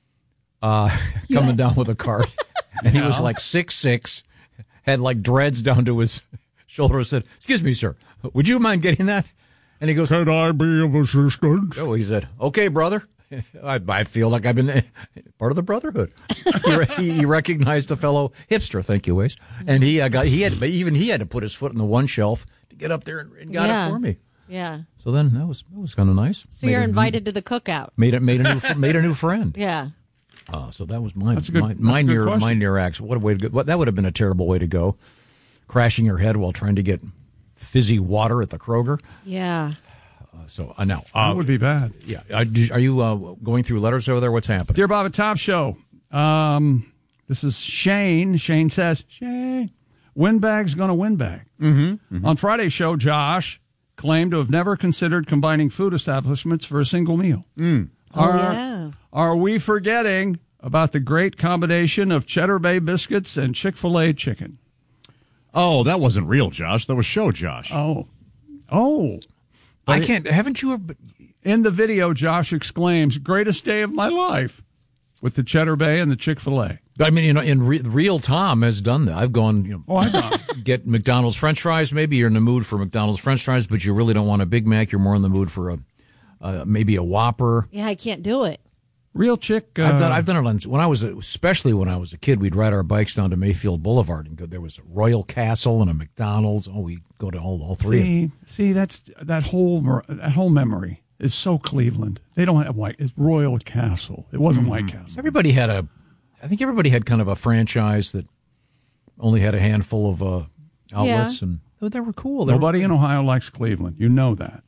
uh, coming down with a cart, and he was Yeah. like six six, had like dreads down to his shoulder. Said, "Excuse me, sir, would you mind getting that?" And he goes, "Could I be of assistance?" Oh, he said, "Okay, brother." I, I feel like I've been part of the brotherhood. he, re- he recognized a fellow hipster, thank you, Waze, and he uh, got he had, but even he had to put his foot in the one shelf to get up there and, and got Yeah. it for me. Yeah. So then that was that was kind of nice. So Made you're a- invited to the cookout. Made it made a new made a new friend. Yeah. Uh, so that was my That's a good- my, that's my a good near question. my near accident. What a way to go! What, that would have been a terrible way to go, crashing your head while trying to get fizzy water at the Kroger. Yeah. Uh, so uh, now That uh, would be bad. yeah. Uh, did- are you uh, going through letters over there? What's happening? Dear Bob and Top Show, um, this is Shane. Shane says, Shane, Windbag's going to windbag. Mm-hmm. mm-hmm. On Friday's show, Josh claimed to have never considered combining food establishments for a single meal. Mm. Oh, Are, yeah. are we forgetting about the great combination of Cheddar Bay biscuits and Chick-fil-A chicken? Oh, that wasn't real, Josh. That was show, Josh. Oh. Oh. I can't. Haven't you? Ever, In the video, Josh exclaims, greatest day of my life, with the Cheddar Bay and the Chick-fil-A. I mean, you know, in re, real Tom has done that. I've gone. You know, Oh, I know. get McDonald's French fries. Maybe you're in the mood for McDonald's French fries, but you really don't want a Big Mac. You're more in the mood for a uh, maybe a Whopper. Yeah, I can't do it. Real chick. Uh, I've done. I've done it on when I was, a, especially when I was a kid. We'd ride our bikes down to Mayfield Boulevard and go. There was a Royal Castle and a McDonald's. Oh, we go to all all three. See, see, that's that whole mer- that whole memory is so Cleveland. They don't have White. It's Royal Castle. It wasn't Mm-hmm. White Castle. Everybody had a. I think everybody had kind of a franchise that only had a handful of uh, outlets, Yeah. and oh, they were cool. They were- Nobody in Ohio likes Cleveland. You know that.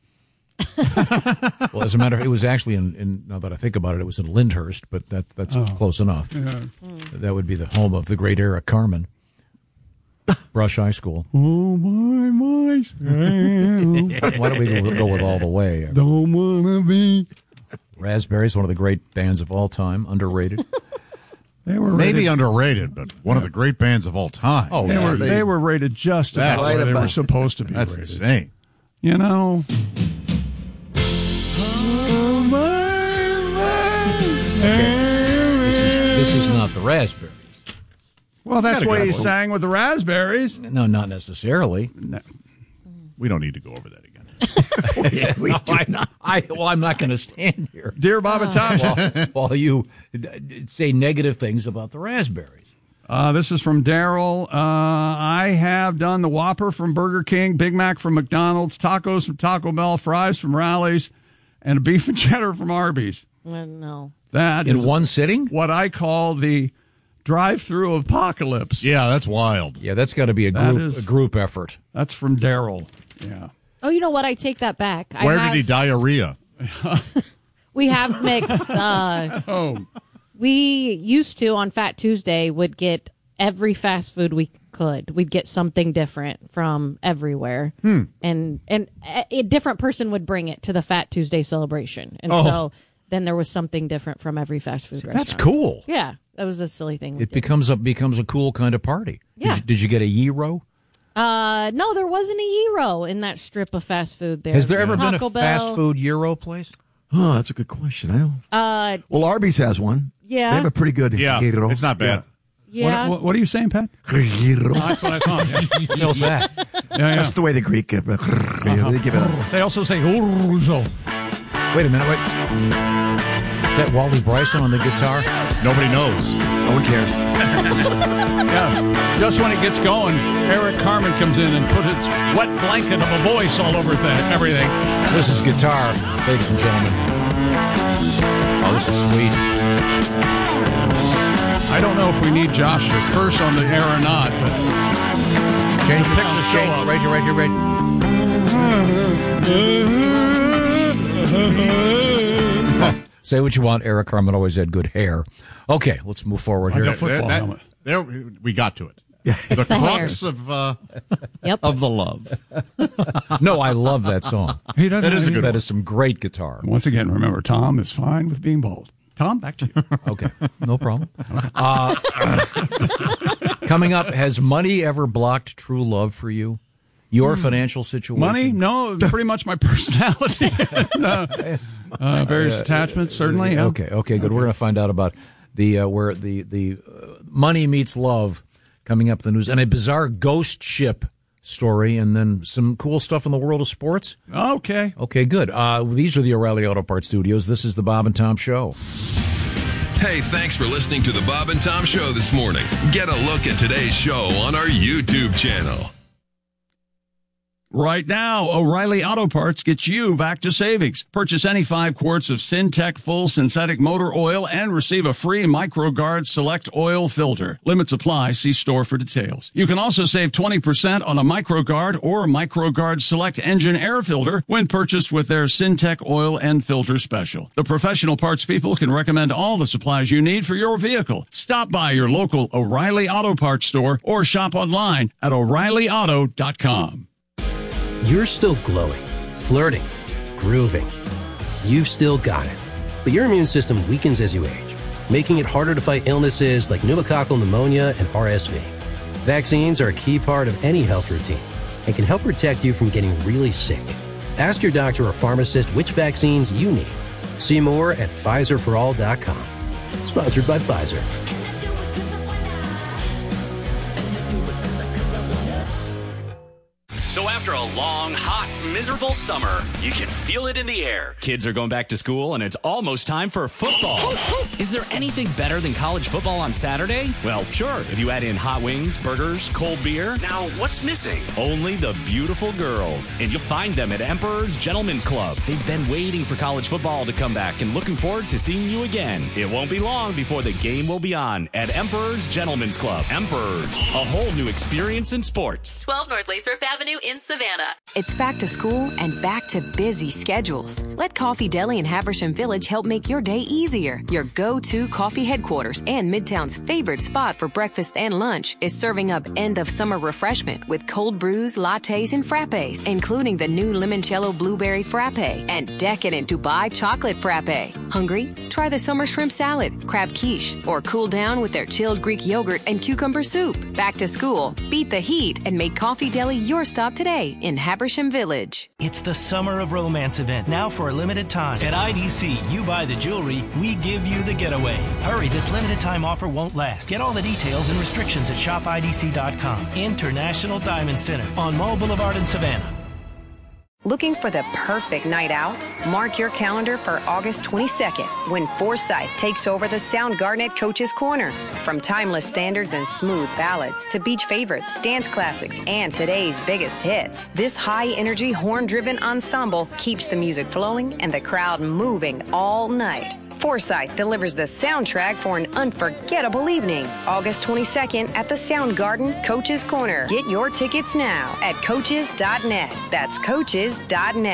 Well, as a matter of it was actually in, in, now that I think about it, it was in Lyndhurst, but that, that's Oh. close enough. Yeah. That would be the home of the great Eric Carmen. Brush High School. Oh my myself. Why don't we go, go with All the Way? Don't wanna be. Raspberries, one of the great bands of all time, underrated. They were Maybe rated, underrated, but one of the great bands of all time. Oh, they yeah, were they- they, were rated just about That's where right they were about- supposed to be That's rated. insane. You know. This is, this is not the Raspberries. Well, that's gotta why go. he sang with the raspberries. No, not necessarily. No. We don't need to go over that again. No, I, I, well, I'm not going to stand here Dear Bob and Tom, while, while you d- d- say negative things about the Raspberries. Uh, this is from Daryl. Uh, I have done the Whopper from Burger King, Big Mac from McDonald's, tacos from Taco Bell, fries from Rally's, and a beef and cheddar from Arby's. Uh, no. That In is one sitting? what I call the drive-through apocalypse. Yeah, that's wild. Yeah, that's got to be a That group, is- a group effort. That's from Daryl. Yeah. Oh, you know what? I take that back. I Where have, did he diarrhea? We have mixed. Uh, Oh, we used to on Fat Tuesday would get every fast food we could. We'd get something different from everywhere. Hmm. And and a, a different person would bring it to the Fat Tuesday celebration. And Oh. so then there was something different from every fast food restaurant. That's cool. Yeah, that was a silly thing. we It did. becomes a becomes a cool kind of party. Yeah. Did you, did you get a gyro? Uh, no, there wasn't a gyro in that strip of fast food there. Has there ever been a Taco Bell. fast food gyro place? Oh, that's a good question. I don't. Uh, Well, Arby's has one. Yeah. They have a pretty good Yeah, gyro. it's not bad. yeah. What, what, what are you saying, Pat? Gyro. Oh, that's what I thought. Yeah. How's that? Yeah, yeah. That's the way the Greek. Uh, they give it a. They also say orzo. Wait a minute. Wait. Is that Wally Bryson on the guitar? Nobody knows. No one cares. Yeah. Just when it gets going, Eric Carmen comes in and puts its wet blanket of a voice all over th- everything. This is guitar, ladies and gentlemen. Oh, this is sweet. I don't know if we need Josh to curse on the air or not, but Change pick the show change, up. right here, right here, right. Say what you want. Eric Carmen always had good hair. Okay, let's move forward here. Like a football That- helmet. there, we got to it. Yeah. The the hair. crux of uh, Yep. of the love. No, I love that song. He doesn't. That is a good That one. is some great guitar. Once again, remember, Tom is fine with being bold. Tom, back to you. Okay, no problem. Uh, coming up, has money ever blocked true love for you? Your financial situation? Money? No, pretty much my personality. and, uh, uh, various attachments, certainly. yeah. Okay, okay, good. We're going to find out about the uh, where the the uh, money meets love coming up in the news, and a bizarre ghost ship story, and then some cool stuff in the world of sports. Okay. Okay, good. Uh, these are the O'Reilly Auto Parts Studios. This is the Bob and Tom Show. Hey, thanks for listening to the Bob and Tom Show this morning. Get a look at today's show on our YouTube channel. Right now, O'Reilly Auto Parts gets you back to savings. Purchase any five quarts of Syntec full synthetic motor oil and receive a free MicroGuard Select oil filter. Limits apply. See store for details. You can also save twenty percent on a MicroGuard or MicroGuard Select engine air filter when purchased with their Syntec oil and filter special. The professional parts people can recommend all the supplies you need for your vehicle. Stop by your local O'Reilly Auto Parts store or shop online at O'Reilly Auto dot com. You're still glowing, flirting, grooving. You've still got it. But your immune system weakens as you age, making it harder to fight illnesses like pneumococcal pneumonia and R S V. Vaccines are a key part of any health routine and can help protect you from getting really sick. Ask your doctor or pharmacist which vaccines you need. See more at Pfizer for all dot com. Sponsored by Pfizer. So after a long, hot, miserable summer, you can feel it in the air. Kids are going back to school, and it's almost time for football. Is there anything better than college football on Saturday? Well, sure, if you add in hot wings, burgers, cold beer. Now, what's missing? Only the beautiful girls. And you'll find them at Emperor's Gentlemen's Club. They've been waiting for college football to come back and looking forward to seeing you again. It won't be long before the game will be on at Emperor's Gentlemen's Club. Emperor's, a whole new experience in sports. twelve North Lathrop Avenue in Savannah. It's back to school and back to busy schedules. Let Coffee Deli in Haversham Village help make your day easier. Your go-to coffee headquarters and Midtown's favorite spot for breakfast and lunch is serving up end-of-summer refreshment with cold brews, lattes, and frappes, including the new limoncello blueberry frappe and decadent Dubai chocolate frappe. Hungry? Try the summer shrimp salad, crab quiche, or cool down with their chilled Greek yogurt and cucumber soup. Back to school, beat the heat, and make Coffee Deli your stop today in Habersham Village. It's the Summer of Romance event, now for a limited time. At I D C, you buy the jewelry, we give you the getaway. Hurry, this limited time offer won't last. Get all the details and restrictions at shop I D C dot com. International Diamond Center on Mall Boulevard in Savannah. Looking for the perfect night out? Mark your calendar for August twenty-second when Forsyth takes over the Soundgarden at Coach's Corner. From timeless standards and smooth ballads to beach favorites, dance classics, and today's biggest hits, this high-energy, horn-driven ensemble keeps the music flowing and the crowd moving all night. Forsyth delivers the soundtrack for an unforgettable evening. August twenty-second at the Soundgarden, Coach's Corner. Get your tickets now at coaches dot net. That's coaches dot net.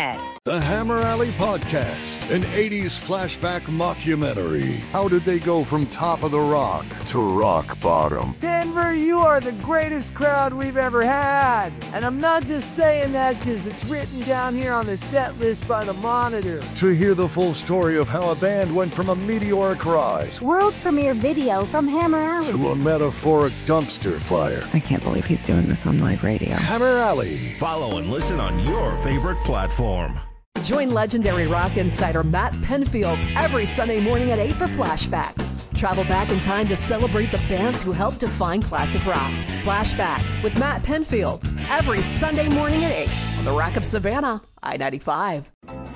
The Hammer Alley Podcast, an eighties flashback mockumentary. How did they go from top of the rock to rock bottom? Denver, you are the greatest crowd we've ever had. And I'm not just saying that because it's written down here on the set list by the Monitor. To hear the full story of how a band went from a meteoric rise world premiere video from Hammer Alley to a metaphoric dumpster fire. I can't believe he's doing this on live radio. Hammer Alley. Follow and listen on your favorite platform. Join legendary rock insider Matt Penfield every Sunday morning at eight for Flashback. Travel back in time to celebrate the bands who helped define classic rock. Flashback with Matt Penfield every Sunday morning at eight on the Rock of Savannah, I ninety-five.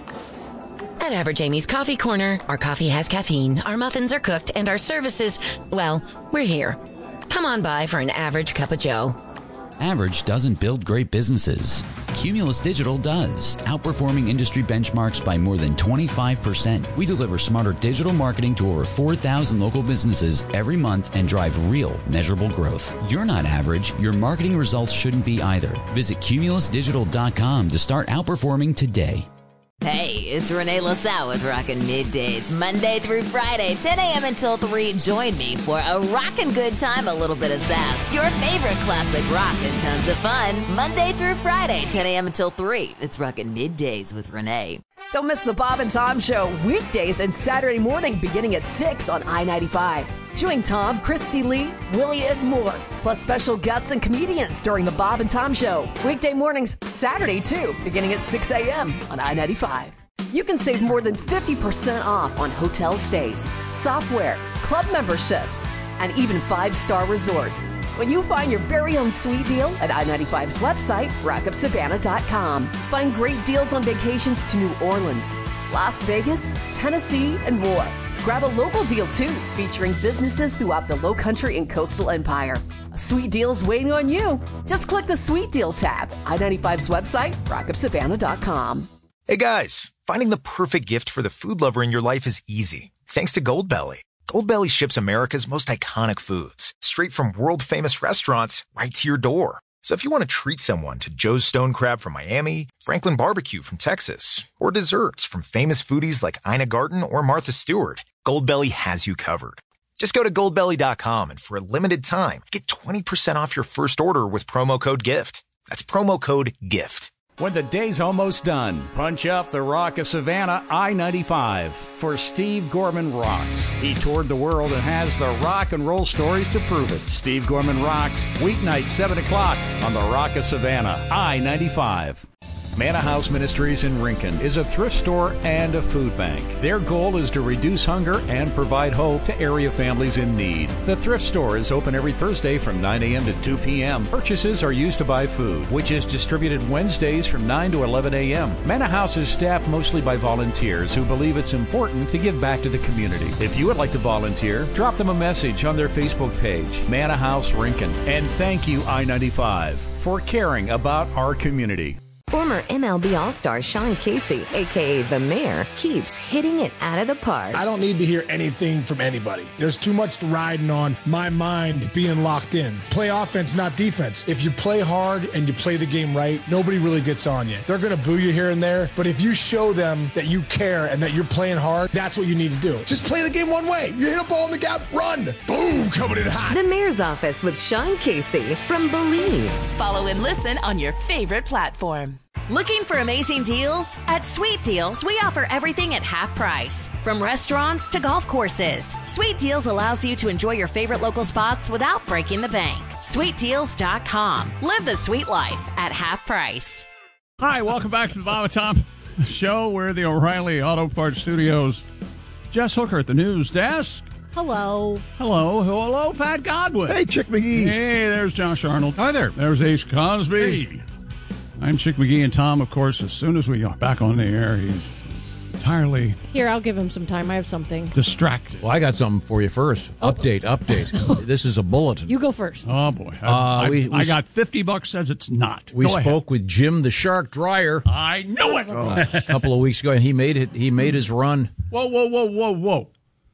At Average Amy's Coffee Corner, our coffee has caffeine, our muffins are cooked, and our services, well, we're here. Come on by for an average cup of joe. Average doesn't build great businesses. Cumulus Digital does, outperforming industry benchmarks by more than twenty-five percent. We deliver smarter digital marketing to over four thousand local businesses every month and drive real, measurable growth. You're not average. Your marketing results shouldn't be either. Visit cumulus digital dot com to start outperforming today. Hey, it's Renee LaSalle with Rockin' Middays, Monday through Friday, ten a.m. until three. Join me for a rockin' good time, a little bit of sass. Your favorite classic rock and tons of fun, Monday through Friday, ten a.m. until three. It's Rockin' Middays with Renee. Don't miss the Bob and Tom Show weekdays and Saturday morning beginning at six on I ninety-five. Join Tom, Christy Lee, Willie, and more, plus special guests and comedians during the Bob and Tom Show. Weekday mornings, Saturday too, beginning at six a.m. on I ninety-five. You can save more than fifty percent off on hotel stays, software, club memberships, and even five-star resorts when you find your very own sweet deal at I ninety-five's website, rock of savannah dot com. Find great deals on vacations to New Orleans, Las Vegas, Tennessee, and more. Grab a local deal, too, featuring businesses throughout the Lowcountry and Coastal Empire. A sweet deal's waiting on you. Just click the Sweet Deal tab. I ninety-five's website, rock of savannah dot com. Hey, guys. Finding the perfect gift for the food lover in your life is easy, thanks to Goldbelly. Goldbelly ships America's most iconic foods, straight from world-famous restaurants right to your door. So if you want to treat someone to Joe's Stone Crab from Miami, Franklin Barbecue from Texas, or desserts from famous foodies like Ina Garten or Martha Stewart, Goldbelly has you covered. Just go to goldbelly dot com and for a limited time, get twenty percent off your first order with promo code GIFT. That's promo code GIFT. When the day's almost done, punch up the Rock of Savannah, I ninety-five, for Steve Gorman Rocks. He toured the world and has the rock and roll stories to prove it. Steve Gorman Rocks, weeknight, seven o'clock on the Rock of Savannah, I ninety-five. Manna House Ministries in Rincon is a thrift store and a food bank. Their goal is to reduce hunger and provide hope to area families in need. The thrift store is open every Thursday from nine a.m. to two p.m. Purchases are used to buy food, which is distributed Wednesdays from nine to eleven a.m. Manna House is staffed mostly by volunteers who believe it's important to give back to the community. If you would like to volunteer, drop them a message on their Facebook page, Manna House Rincon. And thank you, I ninety-five, for caring about our community. Former M L B All-Star Sean Casey, a k a. The Mayor, keeps hitting it out of the park. I don't need to hear anything from anybody. There's too much riding on my mind being locked in. Play offense, not defense. If you play hard and you play the game right, nobody really gets on you. They're going to boo you here and there, but if you show them that you care and that you're playing hard, that's what you need to do. Just play the game one way. You hit a ball in the gap, run. Boom, coming in hot. The Mayor's Office with Sean Casey from Believe. Follow and listen on your favorite platform. Looking for amazing deals? At Sweet Deals, we offer everything at half price. From restaurants to golf courses, Sweet Deals allows you to enjoy your favorite local spots without breaking the bank. sweet deals dot com. Live the sweet life at half price. Hi, welcome back to the Bob and Tom Show. We're at the O'Reilly Auto Parts Studios. Jess Hooker at the news desk. Hello. Hello. Hello, Pat Godwin. Hey, Chick McGee. Hey, there's Josh Arnold. Hi there. There's Ace Cosby. Hey. I'm Chick McGee, and Tom, of course, as soon as we are back on the air, he's entirely Here, I'll give him some time. I have something. distracted. Well, I got something for you first. Oh. Update, update. This is a bulletin. You go first. Oh, boy. I, Uh, I, we- we I s- got fifty bucks says it's not. We Go spoke ahead. with Jim the Shark Dryer I knew it. uh, a couple of weeks ago, and he made it. He made his run. Whoa, whoa, whoa, whoa, whoa.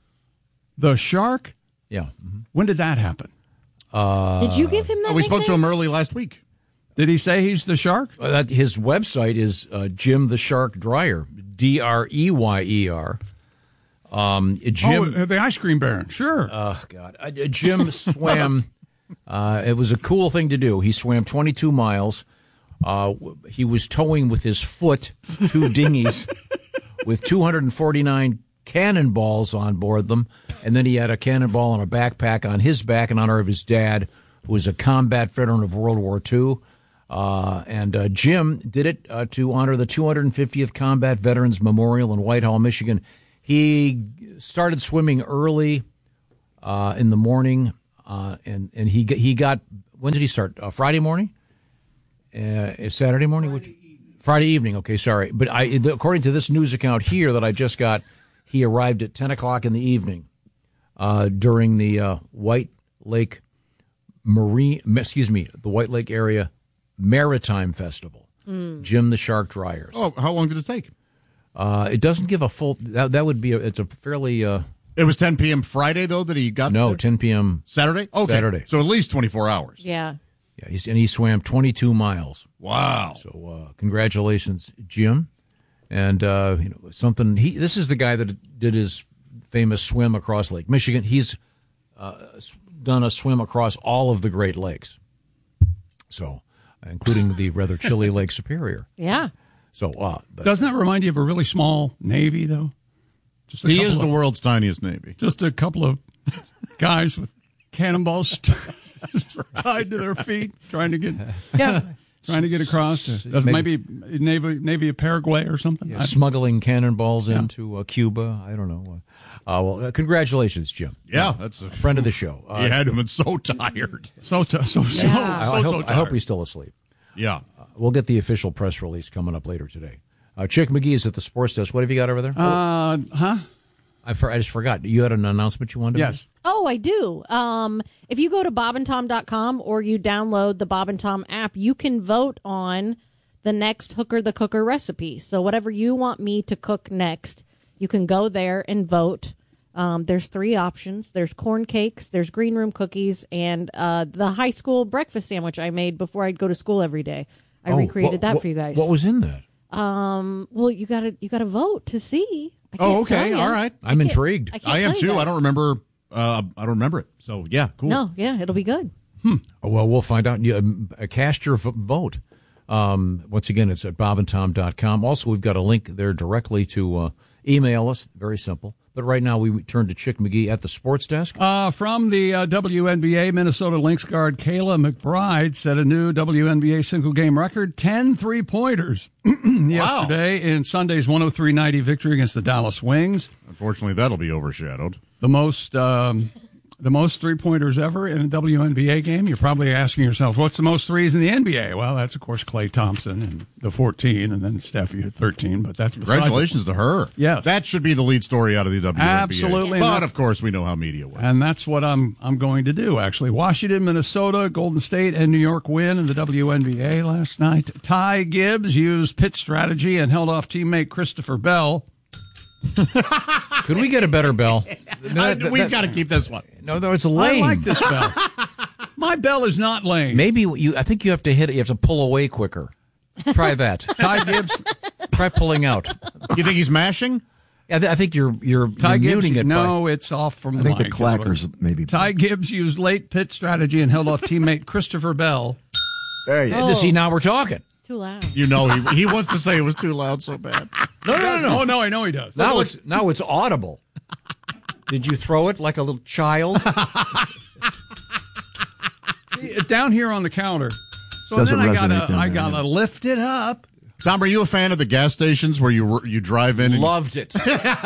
The shark? Yeah. When did that happen? Uh, Did you give him that? Oh, we spoke to nickname? him early last week. Did he say he's the shark? Uh, that, his website is uh, Jim the Shark Dreyer, D R E Y E R. Um, Jim, oh, the ice cream baron, sure. Oh, God. Uh, Jim swam. Uh, it was a cool thing to do. He swam twenty-two miles. Uh, he was towing with his foot two dinghies with two hundred forty-nine cannonballs on board them. And then he had a cannonball and a backpack on his back in honor of his dad, who was a combat veteran of World War Two. Uh, and uh, Jim did it uh, to honor the two hundred fiftieth Combat Veterans Memorial in Whitehall, Michigan. He started swimming early uh, in the morning. Uh, and, and he he got, when did he start? Uh, Friday morning? Uh, Saturday morning? Friday evening. Friday evening, okay, sorry. But I, according to this news account here that I just got, he arrived at ten o'clock in the evening uh, during the uh, White Lake Marine, excuse me, the White Lake Area Maritime Festival. Mm. Jim the Shark Dryers. Oh, how long did it take? Uh, it doesn't give a full, that, that would be, a, it's a fairly... Uh, It was ten p.m. Friday, though, that he got No, there? ten p.m. Saturday? Okay. Saturday. So at least twenty-four hours. Yeah. Yeah, he's, and he swam twenty-two miles. Wow. So uh, congratulations, Jim. And, uh, you know, something, he, this is the guy that did his famous swim across Lake Michigan. He's uh, done a swim across all of the Great Lakes. So, including the rather chilly Lake Superior. Yeah. So, uh, but, doesn't that remind you of a really small Navy, though? Just he is of, the world's tiniest Navy. Just a couple of guys with cannonballs tied to their feet, trying to get yeah, trying to get across. To, maybe, maybe Navy Navy of Paraguay or something. Yeah, smuggling cannonballs yeah. into uh, Cuba. I don't know. Uh, well, uh, congratulations, Jim. Yeah, that's a friend of the show. Uh, he had him been so tired, so t- so so. Yeah. so, I, so, I, hope, so tired. I hope he's still asleep. Yeah, uh, we'll get the official press release coming up later today. Uh, Chick McGee is at the sports desk. What have you got over there? Uh, huh? I, for, I just forgot. You had an announcement you wanted to yes. make? Oh, I do. Um, if you go to bob and tom dot com or you download the Bob and Tom app, you can vote on the next Hooker the Cooker recipe. So whatever you want me to cook next, you can go there and vote. Um, there's three options. There's corn cakes, there's green room cookies, and uh, the high school breakfast sandwich I made before I'd go to school every day. I oh, recreated what, that what, for you guys. What was in that? Um, well, you gotta you gotta vote to see. I oh, okay, all right. I'm intrigued. I, I am too. I don't remember. Uh, I don't remember it. So yeah, cool. No, yeah, it'll be good. Hmm. Well, we'll find out. You, uh, cast your vote. Um, once again, it's at bob and tom dot com. Also, we've got a link there directly to uh, email us. Very simple. But right now, we turn to Chick McGee at the sports desk. Uh, from the uh, W N B A, Minnesota Lynx guard Kayla McBride set a new W N B A single-game record, ten three-pointers yesterday in Sunday's one oh three ninety victory against the Dallas Wings. Unfortunately, that'll be overshadowed. The most... Um, The most three-pointers ever in a W N B A game. You're probably asking yourself, what's the most threes in the N B A? Well, that's, of course, Klay Thompson and the fourteen, and then Steffi at thirteen. But that's Congratulations to her. Yes. That should be the lead story out of the W N B A. Absolutely. But, of course, we know how media works. And that's what I'm I'm going to do, actually. Washington, Minnesota, Golden State, and New York win in the W N B A last night. Ty Gibbs used pit strategy and held off teammate Christopher Bell. Could we get a better bell? No, that, We've got to keep this one. No, no, it's lame. I like this bell. My bell is not lame. Maybe you. I think you have to hit it. You have to pull away quicker. Try that. Ty Gibbs. Try pulling out. You think he's mashing? Yeah, I think you're you're, Ty you're Gibbs, muting it. No, by, it's off from I the think mic. the clackers maybe. Ty Gibbs used late pit strategy and held off teammate Christopher Bell. There you go. Oh. See, now we're talking. It's too loud. You know, he he wants to say it was too loud so bad. No, no, no, no. Oh, no, I know he does. Now it's now it's audible. Did you throw it like a little child? Down here on the counter. So Doesn't then I resonate gotta, down I there, gotta yeah. lift it up. Tom, are you a fan of the gas stations where you you drive in? And Loved it.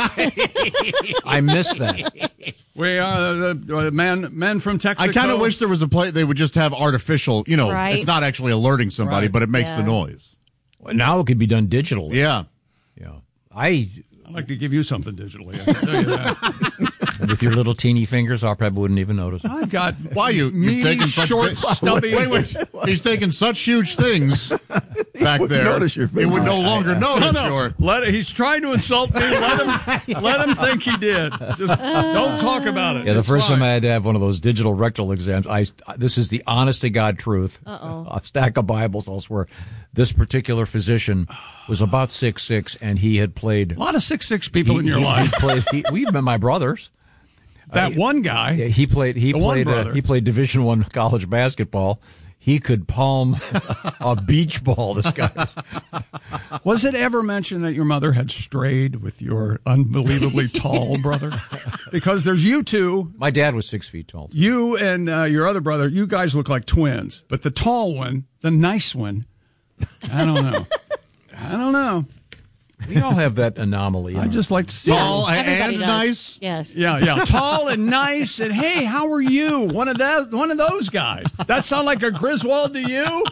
I miss that. We are the, the men men from Texas. I kind of wish there was a place they would just have artificial. You know, Right. it's not actually alerting somebody, Right. but it makes Yeah. the noise. Well, now it could be done digitally. Yeah. Yeah. I I'd like to give you something digitally. I can tell you that. with your little teeny fingers, I probably wouldn't even notice. I've got Why you you've meaty, taken such short, big- stubby. Wait, wait. He's taking such huge things. back there. Notice your He would no longer notice. No, no. Your... Let it, he's trying to insult me. Let him let him think he did. Just don't talk about it. Yeah, the It's first fine. time I had to have one of those digital rectal exams, I this is the honest to God truth. Uh-oh. A stack of Bibles, I'll swear. This particular physician was about six six, and he had played A lot of six six people he, in your he, life. He played, he, we've met my brothers. That Uh, one guy. Yeah, he played. He The one played. Uh, brother. he played Division One college basketball. He could palm a beach ball. This guy. Was it ever mentioned that your mother had strayed with your unbelievably tall brother? Because there's you two. My dad was six feet tall. You and uh, your other brother, you guys look like twins. But the tall one, the nice one, I don't know. I don't know. We all have that anomaly. I just like to see Tall it. and nice. Yes. Yeah, yeah, tall and nice, and hey, how are you? One of that, one of those guys. That sound like a Griswold to you?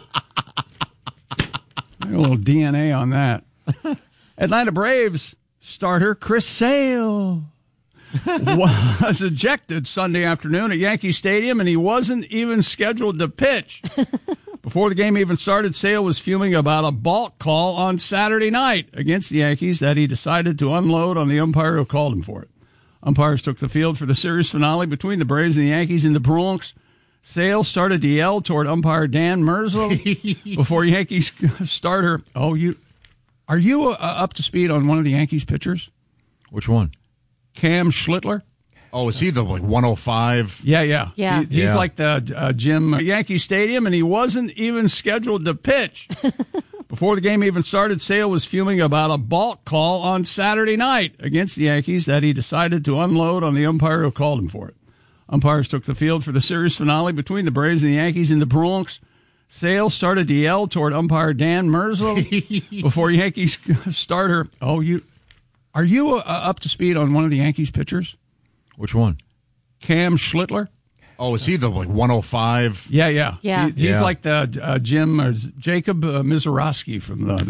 A little D N A on that. Atlanta Braves starter Chris Sale was ejected Sunday afternoon at Yankee Stadium, and he wasn't even scheduled to pitch. Before the game even started, Sale was fuming about a balk call on Saturday night against the Yankees that he decided to unload on the umpire who called him for it. Umpires took the field for the series finale between the Braves and the Yankees in the Bronx. Sale started to yell toward umpire Dan Merzel before Yankees starter. Oh, you are you uh, up to speed on one of the Yankees pitchers? Which one? Cam Schlittler. Oh, is he the like one oh five? Yeah, yeah. Yeah. He, he's Yeah. like the uh, Jim at Yankee Stadium, and he wasn't even scheduled to pitch. Before the game even started, Sale was fuming about a balk call on Saturday night against the Yankees that he decided to unload on the umpire who called him for it. Umpires took the field for the series finale between the Braves and the Yankees in the Bronx. Sale started to yell toward umpire Dan Merzel before Yankees starter. Oh, you are you uh, up to speed on one of the Yankees pitchers? Which one? Cam Schlittler. Oh, is he the like one oh five? Yeah, yeah. Yeah. He, he's Yeah. like the uh, Jim or Jacob uh, Mizorowski from the